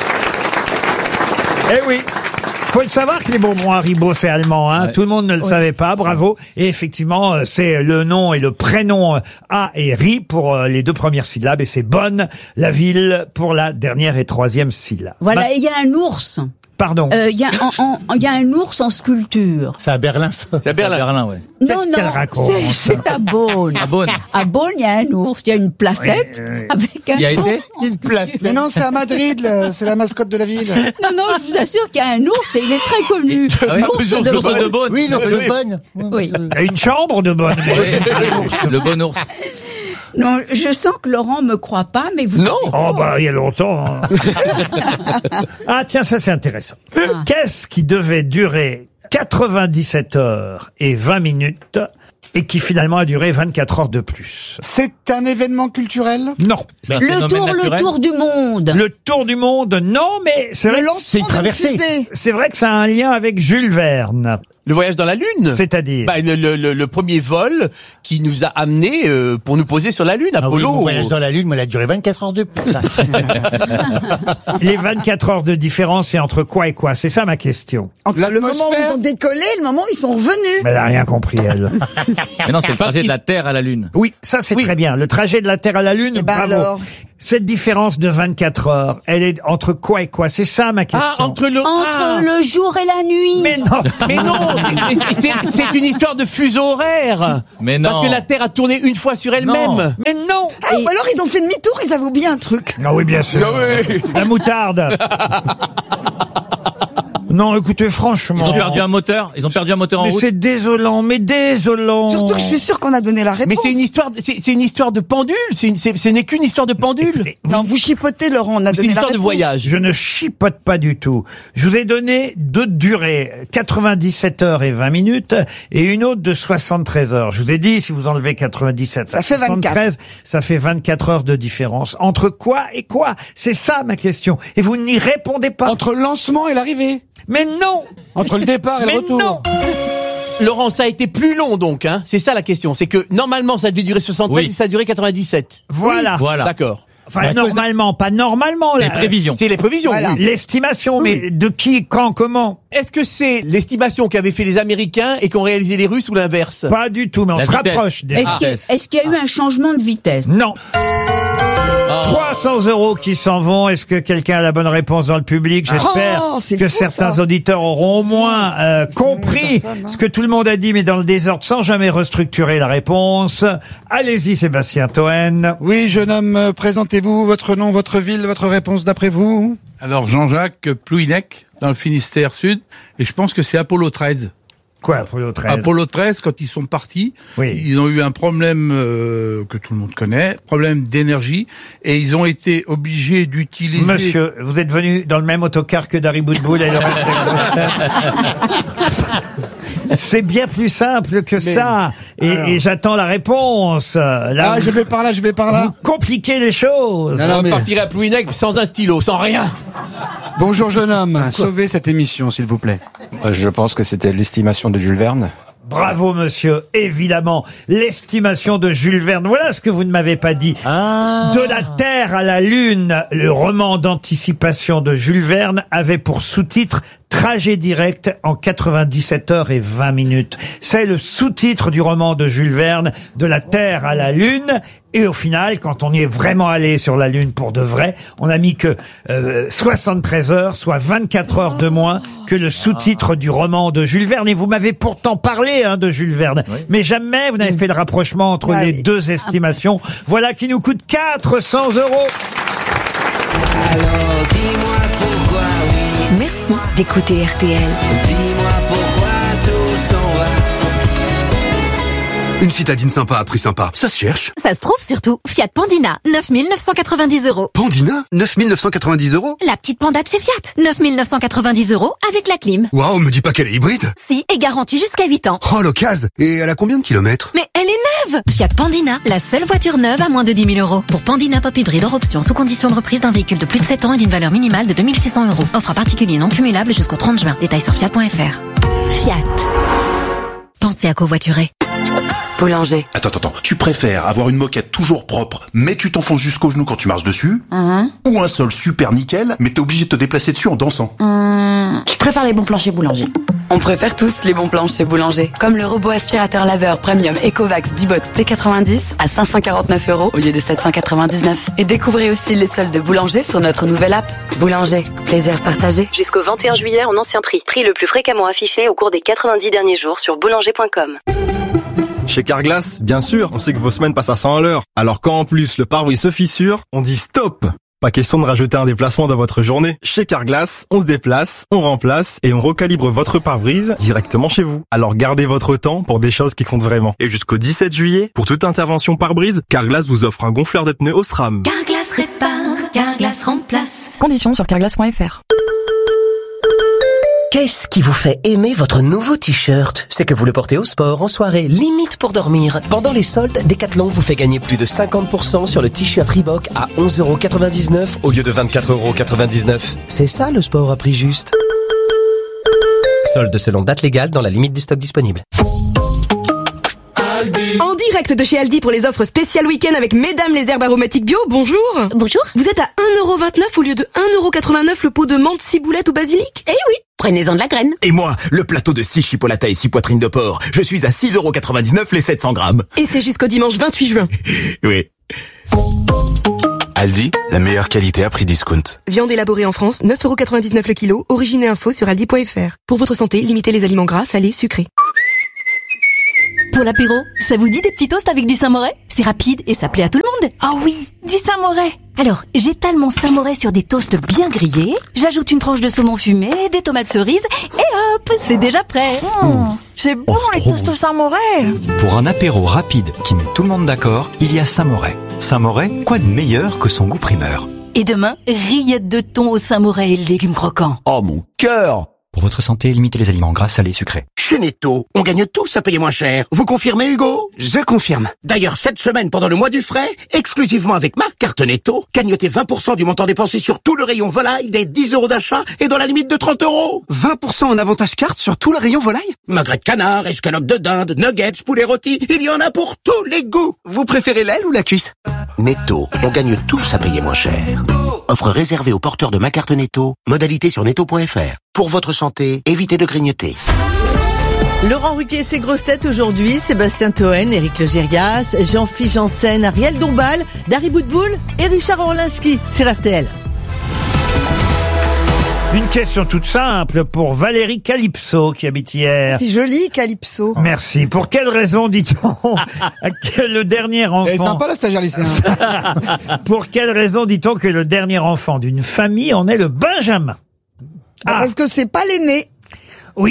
Eh oui. Faut le savoir que les bonbons Haribo, c'est allemand, hein. Ouais. Tout le monde ne le ouais. savait pas. Bravo. Et effectivement, c'est le nom et le prénom A et Ri pour les deux premières syllabes. Et c'est Bonn, la ville, pour la dernière et troisième syllabe. Voilà. Il y a un ours. Pardon. Il euh, y a il y a un ours en sculpture. C'est à Berlin, ça. C'est à Berlin, Berlin, ouais. Non, non, c'est à Beaune. À Beaune. À Beaune, il y a un ours. Il y a une placette oui, oui. avec un. Il y a été une placette. Mais non, c'est à Madrid. Là. C'est la mascotte de la ville. Non, non, je vous assure qu'il y a un ours et il est très connu. Ah oui, l'ours de, de, de Beaune. Oui, l'ours de Bonne. Oui. Il y a une chambre de Bonne. Le bon ours. Non, je sens que Laurent me croit pas, mais vous... Non. Oh, bah, il y a longtemps. Hein. Ah, tiens, ça, c'est intéressant. Ah. Qu'est-ce qui devait durer quatre-vingt-dix-sept heures et vingt minutes et qui finalement a duré vingt-quatre heures de plus? C'est un événement culturel? Non. Le tour, naturel. le tour du monde. Le tour du monde, non, mais c'est vrai que c'est une traversée. C'est vrai que ça a un lien avec Jules Verne. Le voyage dans la Lune. C'est-à-dire bah, le, le, le premier vol qui nous a amenés euh, pour nous poser sur la Lune, Ah oui, Apollo. mon voyage dans la Lune, moi, il a duré vingt-quatre heures de plus. Les vingt-quatre heures de différence, c'est entre quoi et quoi? C'est ça ma question. Entre le moment où ils ont décollé et le moment où ils sont revenus. Mais elle a rien compris, elle. Mais non, c'est le trajet de la Terre à la Lune. Oui, ça c'est très bien. Le trajet de la Terre à la Lune, ben bravo. alors Cette différence de vingt-quatre heures, elle est entre quoi et quoi? C'est ça ma question. Ah, entre le... Entre ah. le jour et la nuit. Mais non. Mais non, c'est- c'est c'est une histoire de fuseau horaire. Mais non. Parce que la Terre a tourné une fois sur elle-même. Non. Mais non. Ah, ou alors ils ont fait demi-tour, ils avaient oublié un truc. Ah oui, bien sûr. Ah oui. La moutarde. Non, écoutez, franchement. Ils ont perdu un moteur. Ils ont perdu un moteur en Mais route. c'est désolant, mais désolant. Surtout que je suis sûre qu'on a donné la réponse. Mais c'est une histoire, de- c'est c'est une histure de pendule. C'est une, c'est- ce n'est qu'une histoire de pendule. Écoutez, Non, vous chipotez, Laurent, on a C'est donné une la histoire de réponse. voyage. Je ne chipote pas du tout. Je vous ai donné deux durées, quatre-vingt-dix-sept heures et vingt minutes, et une autre de soixante-treize heures. Je vous ai dit, si vous enlevez quatre-vingt-dix-sept Ça à fait vingt-quatre. soixante-treize, ça fait vingt-quatre heures de différence. Entre quoi et quoi? C'est ça ma question. Et vous n'y répondez pas. Entre le lancement et l'arrivée. Mais non! Entre le départ et Mais le retour. non! Laurent, ça a été plus long donc, hein. C'est ça la question. C'est que normalement ça devait durer soixante-treize Oui. et ça a duré quatre-vingt-dix-sept. Voilà. Voilà. D'accord. Enfin, normalement, pas normalement. Les là. prévisions. C'est les prévisions. Voilà. oui. L'estimation, mais de qui, quand, comment? Est-ce que c'est l'estimation qu'avaient fait les Américains et qu'ont réalisé les Russes ou l'inverse? Pas du tout, mais on La se vitesse. rapproche des... Est-ce Ah. qu'il y, a- est-ce qu'il y a eu un changement de vitesse? Non. Oh. trois cents euros qui s'en vont. Est-ce que quelqu'un a la bonne réponse dans le public? J'espère Oh, c'est que fou, certains ça. auditeurs auront au moins euh, compris personne, hein. ce que tout le monde a dit, mais dans le désordre, sans jamais restructurer la réponse. Allez-y, Sébastien Toen. Oui, jeune homme, euh, présentez-vous, votre nom, votre ville, votre réponse d'après vous. Alors Jean-Jacques Plouinec, dans le Finistère Sud, et je pense que c'est Apollo treize. Quoi, Apollo treize? Apollo treize, quand ils sont partis, Oui. ils ont eu un problème euh, que tout le monde connaît, problème d'énergie, et ils ont été obligés d'utiliser... Monsieur, vous êtes venu dans le même autocar que Dari Boudboul et le reste des grosses têtes. C'est bien plus simple que ça. Et, alors. et j'attends la réponse. Là, Ah, vous, je vais par là, je vais par là. vous compliquez les choses. Non, non, On mais- partirait à Plouinec sans un stylo, sans rien. Bonjour jeune homme, sauvez cette émission s'il vous plaît. Je pense que c'était l'estimation de Jules Verne. Bravo, monsieur. Évidemment, l'estimation de Jules Verne. Voilà ce que vous ne m'avez pas dit. De la Terre à la Lune, le roman d'anticipation de Jules Verne avait pour sous-titre Trajet direct en quatre-vingt-dix-sept heures et vingt minutes. C'est le sous-titre du roman de Jules Verne, De la Terre à la Lune. Et au final, quand on y est vraiment allé sur la Lune pour de vrai, on a mis que euh, soixante-treize heures, soit vingt-quatre heures de moins que le sous-titre du roman de Jules Verne. Et vous m'avez pourtant parlé hein, de Jules Verne, mais jamais vous n'avez fait le rapprochement entre Ouais, les oui. deux estimations. Voilà qui nous coûte quatre cents euros. Merci d'écouter R T L. Une citadine sympa à prix sympa, ça se cherche. Ça se trouve surtout. Fiat Pandina, neuf mille neuf cent quatre-vingt-dix euros. Pandina, neuf mille neuf cent quatre-vingt-dix euros. La petite panda de chez Fiat, neuf mille neuf cent quatre-vingt-dix euros avec la clim. Waouh, me dis pas qu'elle est hybride. Si, et garantie jusqu'à huit ans. Oh, l'occasion. Et elle a combien de kilomètres? Mais elle est neuve! Fiat Pandina, la seule voiture neuve à moins de dix mille euros. Pour Pandina Pop Hybride hors option, sous condition de reprise d'un véhicule de plus de sept ans et d'une valeur minimale de deux mille six cents euros. Offre à particulier non cumulable jusqu'au trente juin. Détails sur fiat point f r. Fiat. Pensez à covoiturer. Boulanger. Attends, attends, attends. Tu préfères avoir une moquette toujours propre, mais tu t'enfonces jusqu'au genou quand tu marches dessus, Mhm. ou un sol super nickel, mais t'es obligé de te déplacer dessus en dansant? Hum, je préfère les bons plans chez Boulanger. On préfère tous les bons plans chez Boulanger. Comme le robot aspirateur laveur premium Ecovacs Dibot T quatre-vingt-dix à cinq cent quarante-neuf euros au lieu de sept cent quatre-vingt-dix-neuf. Et découvrez aussi les soldes de Boulanger sur notre nouvelle app. Boulanger, plaisir partagé. Jusqu'au vingt et un juillet en ancien prix. Prix le plus fréquemment affiché au cours des quatre-vingt-dix derniers jours sur boulanger point com. Chez Carglass, bien sûr, on sait que vos semaines passent à cent à l'heure. Alors quand en plus le pare-brise se fissure, on dit stop. Pas question de rajouter un déplacement dans votre journée. Chez Carglass, on se déplace, on remplace et on recalibre votre pare-brise directement chez vous. Alors gardez votre temps pour des choses qui comptent vraiment. Et jusqu'au dix-sept juillet, pour toute intervention pare-brise, Carglass vous offre un gonfleur de pneus Osram. Carglass répare, Carglass remplace. Conditions sur carglass point f r. Qu'est-ce qui vous fait aimer votre nouveau t-shirt? C'est que vous le portez au sport, en soirée, limite pour dormir. Pendant les soldes, Decathlon vous fait gagner plus de cinquante pour cent sur le t-shirt Reebok à onze euros quatre-vingt-dix-neuf au lieu de vingt-quatre euros quatre-vingt-dix-neuf. C'est ça le sport à prix juste. Solde selon date légale dans la limite du stock disponible. En direct de chez Aldi pour les offres spéciales week-end avec Mesdames les herbes aromatiques bio, bonjour. Bonjour. Vous êtes à un euro vingt-neuf au lieu de un euro quatre-vingt-neuf le pot de menthe, ciboulette ou basilic? Eh oui, prenez-en de la graine. Et moi, le plateau de six chipolatas et six poitrines de porc. Je suis à six euros quatre-vingt-dix-neuf les sept cents grammes. Et c'est jusqu'au dimanche vingt-huit juin. Oui. Aldi, la meilleure qualité à prix discount. Viande élaborée en France, neuf euros quatre-vingt-dix-neuf le kilo. Origine et info sur aldi point fr. Pour votre santé, limitez les aliments gras, salés, sucrés. Pour l'apéro, ça vous dit des petits toasts avec du Saint-Moré? C'est rapide et ça plaît à tout le monde. Ah oui, du Saint-Moré. Alors, j'étale mon Saint-Moré sur des toasts bien grillés, j'ajoute une tranche de saumon fumé, des tomates cerises, et hop, c'est déjà prêt. Mmh, c'est bon les toasts au Saint-Moré. Pour un apéro rapide qui met tout le monde d'accord, il y a Saint-Moré. Saint-Moré, quoi de meilleur que son goût primeur? Et demain, rillettes de thon au Saint-Moré et légumes croquants. Oh mon cœur! Pour votre santé, limitez les aliments gras, salés, sucrés. Chez Netto, on gagne tous à payer moins cher. Vous confirmez, Hugo? Je confirme. D'ailleurs, cette semaine, pendant le mois du frais, exclusivement avec ma carte Netto, gagnotez vingt pour cent du montant dépensé sur tout le rayon volaille des dix euros d'achat et dans la limite de trente euros. vingt pour cent en avantage carte sur tout le rayon volaille? Magret de canard, escalope de dinde, nuggets, poulet rôti, il y en a pour tous les goûts. Vous préférez l'aile ou la cuisse? Netto, on gagne tous à payer moins cher. Offre réservée aux porteurs de ma carte Netto, modalité sur netto point fr. Pour votre santé, évitez de grignoter. Laurent Ruquier et ses grosses têtes aujourd'hui, Sébastien Toen, Éric Legérias, Jean-Philippe Janssen, Ariel Dombal, Dari Boudboul et Richard Orlinski sur R T L. Une question toute simple pour Valérie Calypso qui habite hier. C'est joli, Calypso. Merci. Pour quelle raison dit-on que le dernier enfant... Elle est sympa la stagiaire lycéen. Pour quelle raison dit-on que le dernier enfant d'une famille en est le Benjamin? Ah. Parce que c'est pas l'aîné. Oui.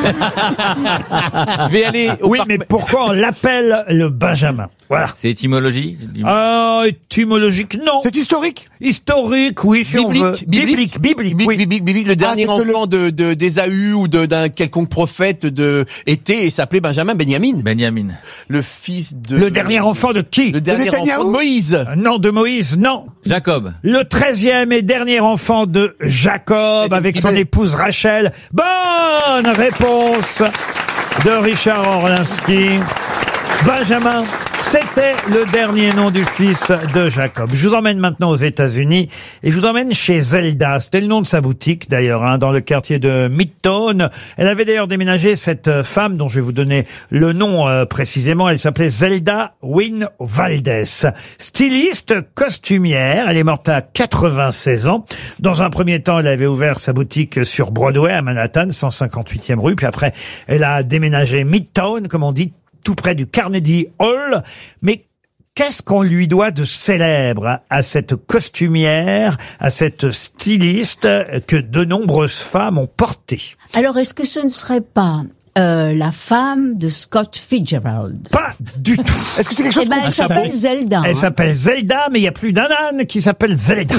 Je vais aller au Oui, parc- mais pourquoi on l'appelle le Benjamin? Voilà. C'est étymologie? Ah, étymologique, non. C'est historique? Historique, oui, si on veut. Biblique, biblique, biblique, biblique, oui. biblique, biblique, le dernier c'est que enfant de, de, d'Ésaü ou de, d'un quelconque prophète de, était et s'appelait Benjamin, Benjamin. Benjamin. Le fils de... Le dernier enfant de qui? Le dernier Netanyahou enfant de Moïse. Euh, Non, de Moïse, non. Jacob. Le treizième et dernier enfant de Jacob avec son épouse Rachel. Bonne réponse de Richard Orlinski. Benjamin, c'était le dernier nom du fils de Jacob. Je vous emmène maintenant aux États-Unis et je vous emmène chez Zelda. C'était le nom de sa boutique d'ailleurs, hein, dans le quartier de Midtown. Elle avait d'ailleurs déménagé, cette femme dont je vais vous donner le nom euh, précisément. Elle s'appelait Zelda Wynne Valdez. Styliste, costumière. Elle est morte à quatre-vingt-seize ans. Dans un premier temps, elle avait ouvert sa boutique sur Broadway à Manhattan, cent cinquante-huitième rue. Puis après, elle a déménagé Midtown, comme on dit, tout près du Carnegie Hall. Mais qu'est-ce qu'on lui doit de célèbre à cette costumière, à cette styliste que de nombreuses femmes ont porté? Alors, est-ce que ce ne serait pas euh, la femme de Scott Fitzgerald? Pas du tout. Est-ce que c'est quelque chose Eh ben, elle s'appelle Zelda. Elle hein. s'appelle Zelda, mais il y a plus d'un âne qui s'appelle Zelda.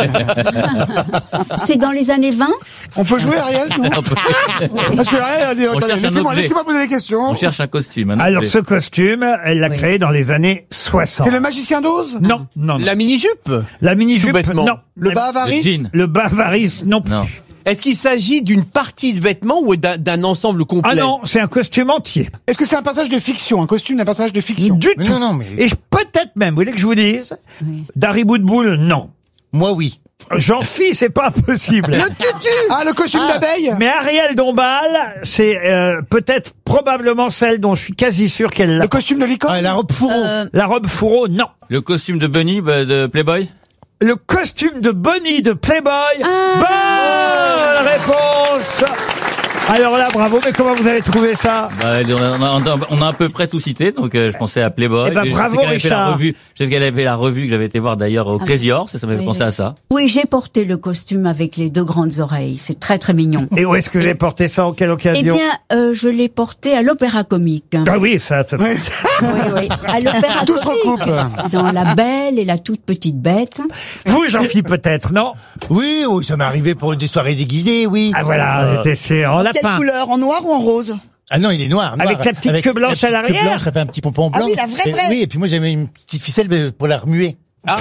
C'est dans les années vingt? On peut jouer, Ariel, nous? Parce que Ariel, elle dit, On attendez, cherche un laissez-moi, objet. laissez-moi poser des questions. On cherche un costume. un Alors objet. ce costume, elle l'a Oui. créé dans les années soixante. C'est le magicien d'Oz? Non, non, non. La mini-jupe. La mini-jupe, Tout bêtement. non. Le La- bas Le avarice? jean. Le bavaris, non plus. Non. Est-ce qu'il s'agit d'une partie de vêtements ou d'un, d'un ensemble complet? Ah non, c'est un costume entier. Est-ce que c'est un personnage de fiction, un costume d'un personnage de fiction? Du Mais tout. non, non, mais- Et je- peut-être même, vous voulez que je vous dise, Dari Boudboul, non. Moi, oui. Jean-Phi, c'est pas possible. Le tutu! Ah, le costume d'abeille? Mais Ariel Dombal, c'est euh, peut-être probablement celle dont je suis quasi sûr qu'elle l'a. Le costume de licorne? Ah, la robe fourreau. Euh, La robe fourreau, non. Le costume de Bunny, bah, de Playboy? Le costume de Bonnie de Playboy. Ah. Bonne réponse. Alors là, bravo, mais comment vous avez trouvé ça? Bah, on, a, on, a, on a à peu près tout cité, donc euh, je pensais à Playboy. Eh ben, Et je bravo, sais qu'elle avait fait la Richard. revue. Je sais qu'elle avait fait la revue que j'avais été voir d'ailleurs au Ah, Crazy Horse, ça m'a fait oui, penser oui. à ça. Oui, j'ai porté le costume avec les deux grandes oreilles. C'est très très mignon. Et où est-ce que j'ai porté ça? En quelle Eh occasion? bien, euh, je l'ai porté à l'Opéra Comique. Ah oui, ça, ça. Oui, oui, à l'Opéra Tout se Comique. recoupe. Dans La Belle et la toute petite bête. Vous, Jean-Philippe, peut-être, non? Oui, oui, ça m'est arrivé pour des soirées déguisées, oui. Ah voilà, j'étais sûr. En Quelle lapin. couleur? En noir ou en rose? Ah non, il est noir. noir. Avec la petite queue blanche la à petite queue l'arrière. blanche, ça fait un petit pompon Ah blanc. oui, la vraie, Et- vraie. Oui, et puis moi, j'avais une petite ficelle pour la remuer. Ah.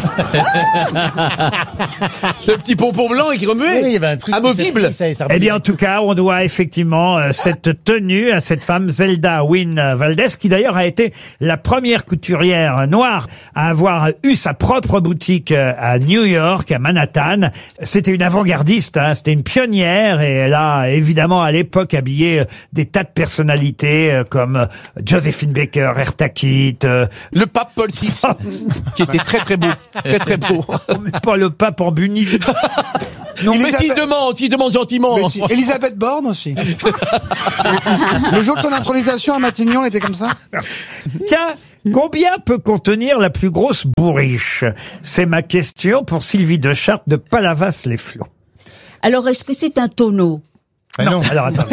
Ce petit pompon blanc et qui remuait. Oui, il y avait un truc amovible. Ça, ça Eh bien, en tout cas, on doit effectivement euh, cette tenue à cette femme Zelda Wynne Valdez, qui d'ailleurs a été la première couturière noire à avoir eu sa propre boutique euh, à New York, à Manhattan. C'était une avant-gardiste, hein, c'était une pionnière, et elle a évidemment à l'époque habillé euh, des tas de personnalités euh, comme euh, Josephine Baker, Eartha Kitt, euh, le pape Paul six, qui était très très beau, très très beau. Pas le pape en bunny. Non, mais Elisabeth- s'il demande, s'il demande gentiment. Mais si, Elisabeth Borne aussi. Le jour de son intronisation à Matignon était comme ça. Tiens, combien peut contenir la plus grosse bourriche? C'est ma question pour Sylvie de Chartres de Palavas-les-Flots. Alors, est-ce que c'est un tonneau? Ah non, alors attends.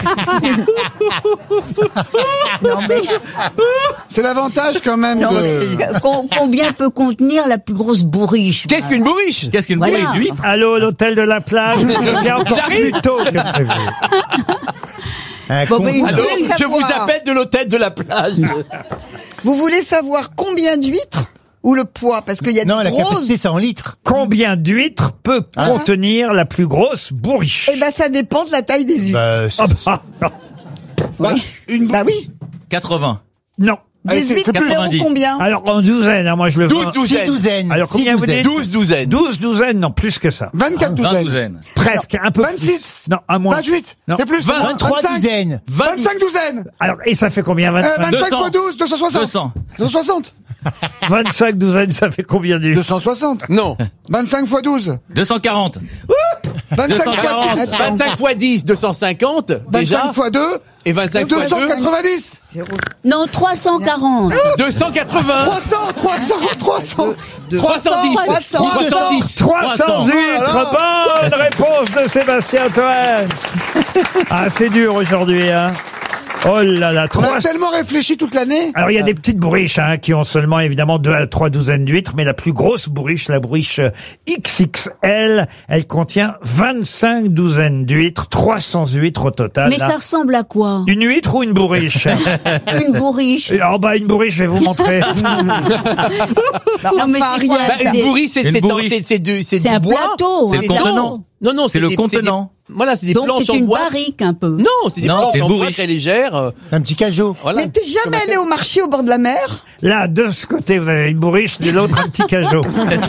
Non, mais... C'est l'avantage quand même Non, de... mais com- combien peut contenir la plus grosse bourriche? Qu'est-ce qu'une bourriche? Qu'est-ce qu'une Voilà. bourriche d'huître? Allô, l'hôtel de la plage, je viens encore J'arrive. plus tôt que prévu. Un Bon, con- mais- Allô, voulez je vous savoir. appelle de l'hôtel de la plage. Vous voulez savoir combien d'huîtres ou le poids? Parce qu'il y a Non, des la grosses... capacité, c'est en litres. Combien d'huîtres peut Ah. contenir la plus grosse bourriche? Eh ben, ça dépend de la taille des huîtres. Bah, c'est- Ah bah, non. Bah, une Bah oui. quatre-vingts. Non. Allez, Des c'est- huîtres c'est plus- numéro quatre-vingt-dix. combien? Alors en douzaine, hein, moi je le douze vois. six douzaines. douzaines. Alors Six combien vous douzaines. dites? douze douzaines. douze douzaines, non, plus que ça. vingt-quatre vingt douzaines. douzaines. Presque, un peu vingt-six. plus. Non, un moins. vingt-huit. Non. C'est plus. vingt- vingt-trois vingt-cinq. douzaines. vingt-cinq douzaines. Alors, et ça fait combien? Euh, vingt-cinq vingt-cinq deux cents. fois douze, deux cent soixante. deux cents. deux cent soixante. vingt-cinq douzaines, ça fait combien deux d'huîtres? cent soixante. Non. vingt-cinq fois douze. deux cent quarante. vingt-cinq fois deux cent quarante. dix. vingt-cinq fois dix, deux cent cinquante. Déjà. vingt-cinq fois deux. Et vingt-cinq fois deux cent deux, quatre-vingt-dix. Non, trois cent quarante. deux cent quatre-vingts. trois cents, trois cents, trois cents. trois cent dix. trois cents. trois cent dix. trois cents huîtres. Bonne réponse de Sébastien Toen. Ah, c'est dur aujourd'hui, hein. Oh là là, On trois. a tellement réfléchi toute l'année. Alors il y a des petites bourriches hein, qui ont seulement évidemment deux à trois douzaines d'huîtres, mais la plus grosse bourriche, la bourriche euh, X X L, elle contient vingt-cinq douzaines d'huîtres, trois cents huîtres au total. Mais là. ça ressemble à quoi? Une huître ou une bourriche? Une bourriche. Oh bah une bourriche, je vais vous montrer. Non, mais enfin, c'est quoi? rien. Bah, une Des- bourriche, c'est Une c'est dans- bourriche. c'est- c'est du c'est C'est du un bois. plateau. C'est hein. le contenant. Non, non, C'est le des- contenant. des- Voilà, c'est des Donc planches c'est en une bois. barrique un peu. Non, c'est des Non, planches c'est une en bois bourriche. très légères. euh, Un petit cajot. Voilà. Mais t'es jamais allé au marché au bord de la mer? Là, de ce côté, vous avez une bourriche, de l'autre, un petit cajot.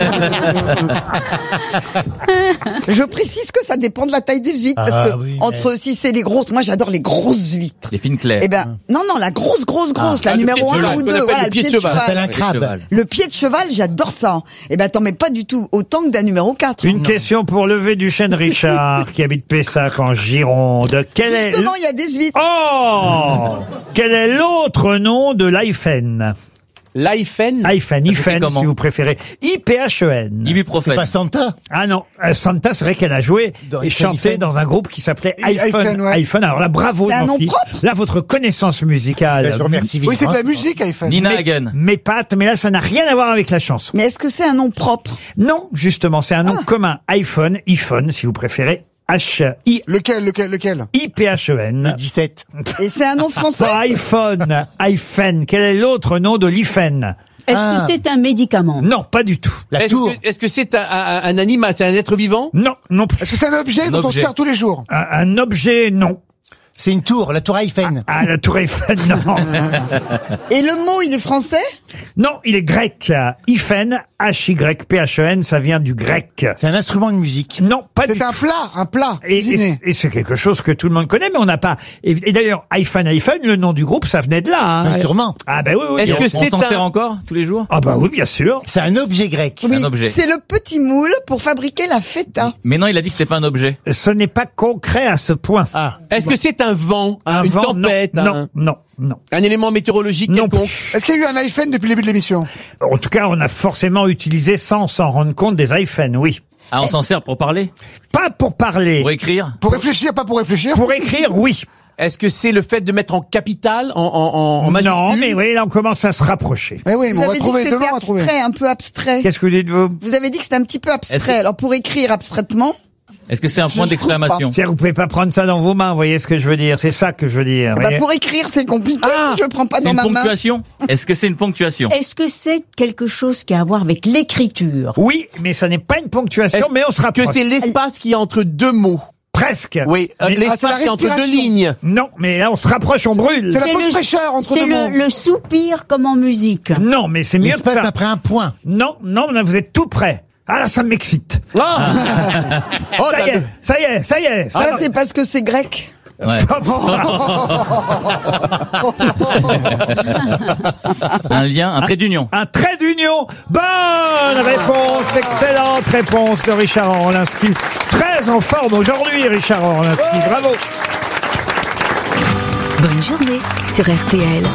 Je précise que ça dépend de la taille des huîtres. Ah, parce que oui, entre si c'est les grosses, moi j'adore les grosses huîtres. Les fines claires. Eh ben, non, non, la grosse, grosse, grosse, Ah, la le numéro pied de un cheval, ou ce qu'on deux, appelle voilà, le le pied pied de de cheval. cheval. Un crabe. Le pied de cheval, j'adore ça. Eh ben, t'en mets pas du tout autant que d'un numéro quatre. Une question pour Levé du Chêne Richard, qui habite Pessac en Gironde. Quel est Justement, il y a des huîtres. Oh Quel est l'autre nom de l'Ifen? L'Ifen. Ifen, Ifen, comment si vous préférez. I P H E N. C'est Ibuprofène. pas Santa. Ah non, euh, Santa, c'est vrai qu'elle a joué Dans et Ifen, chanté Ifen. dans un groupe qui s'appelait I- iPhone. Ifen, ouais. iPhone. Alors là, bravo, C'est un jean nom Philippe. propre Là, votre connaissance musicale. Je vous remercie Oui, c'est de la vivement. musique, iPhone. Nina Mes- Hagen. Mes pattes, mais là, ça n'a rien à voir avec la chanson. Mais est-ce que c'est un nom propre? Non, justement, c'est un nom commun. iPhone, iPhone, si vous préférez. H I Lequel, lequel, lequel? I P H E N. dix-sept. Et c'est un nom français? Pas iPhone, iPhone. Quel est l'autre nom de l'Ifen? Est-ce Ah. que c'est un médicament? Non, pas du tout. La Est-ce tour. que est-ce que c'est un, un, un animal, c'est un être vivant? Non, non plus. Est-ce que c'est un objet Un dont on objet. sert tous les jours? Un, un objet, non. C'est une tour, la tour Eiffel. Ah, la tour Eiffel, non. Et le mot, il est français? Non, il est grec. Ifen, H Y P H E N, ça vient du grec. C'est un instrument de musique. Non, pas du C'est un tout. plat, un plat. Et, cuisiné. et- et c'est quelque chose que tout le monde connaît, mais on n'a pas. Et, et d'ailleurs, iPhone, iPhone, le nom du groupe, ça venait de là. Hein. Mais sûrement. Ah ben oui, oui. Est-ce bien que sûr. On c'est s'en un- sert encore tous les jours? Ah bah oui, bien sûr. C'est un objet grec. Oui, Un objet. c'est le petit moule pour fabriquer la feta. Mais non, il a dit que c'était pas un objet. Ce n'est pas concret à ce point. Ah. Est-ce que c'est un vent, un- Un une vent, non, tempête, non, un, non, non. un élément météorologique Non quelconque? plus. Est-ce qu'il y a eu un iPhone depuis le début de l'émission? En tout cas, on a forcément utilisé sans s'en rendre compte des iPhones, oui. Ah, on s'en sert pour parler? Pas pour parler. Pour écrire? Pour réfléchir, pas pour réfléchir? Pour écrire, oui. Est-ce que c'est le fait de mettre en capital, en, en, en majuscule? Non, mais oui, là, on commence à se rapprocher. Eh oui, mais Vous on va avez dit que trouver c'était demain, on va trouver. abstrait, un peu abstrait. Qu'est-ce que vous dites, vous? Vous avez dit que c'était un petit peu Est-ce abstrait. que- Alors pour écrire abstraitement, Est-ce que c'est un Je point trouve d'exclamation? C'est-à-dire, vous pouvez pas prendre ça dans vos mains, vous voyez ce que je veux dire? C'est ça que je veux dire. Bah, voyez. pour écrire, c'est compliqué. Ah, je le prends pas C'est dans une ma main. ponctuation? Est-ce que c'est une ponctuation? Est-ce que c'est quelque chose qui a à voir avec l'écriture? Oui, mais ça n'est pas une ponctuation, Est-ce mais on se rapproche. Que c'est l'espace qui est entre deux mots. Presque. Oui, euh, Mais- l'espace Ah, c'est la qui est entre deux respiration. lignes. Non, mais là, on se rapproche, on brûle. C'est la C'est pause le- fraîcheur entre C'est deux mots. le, le soupir comme en musique. Non, mais c'est mieux que L'espace ça. après un point. Non, non, là, vous êtes tout près. Ah, là, ça m'excite. Ah Oh, Ça y est, ça y est, ça y est. Ça, c'est parce que c'est grec. Ouais. Un lien, un trait d'union. Un trait d'union. Bonne réponse, excellente réponse de Richard Orlinski. Très en forme aujourd'hui, Richard Orlinski. Bravo. Bonne journée sur R T L.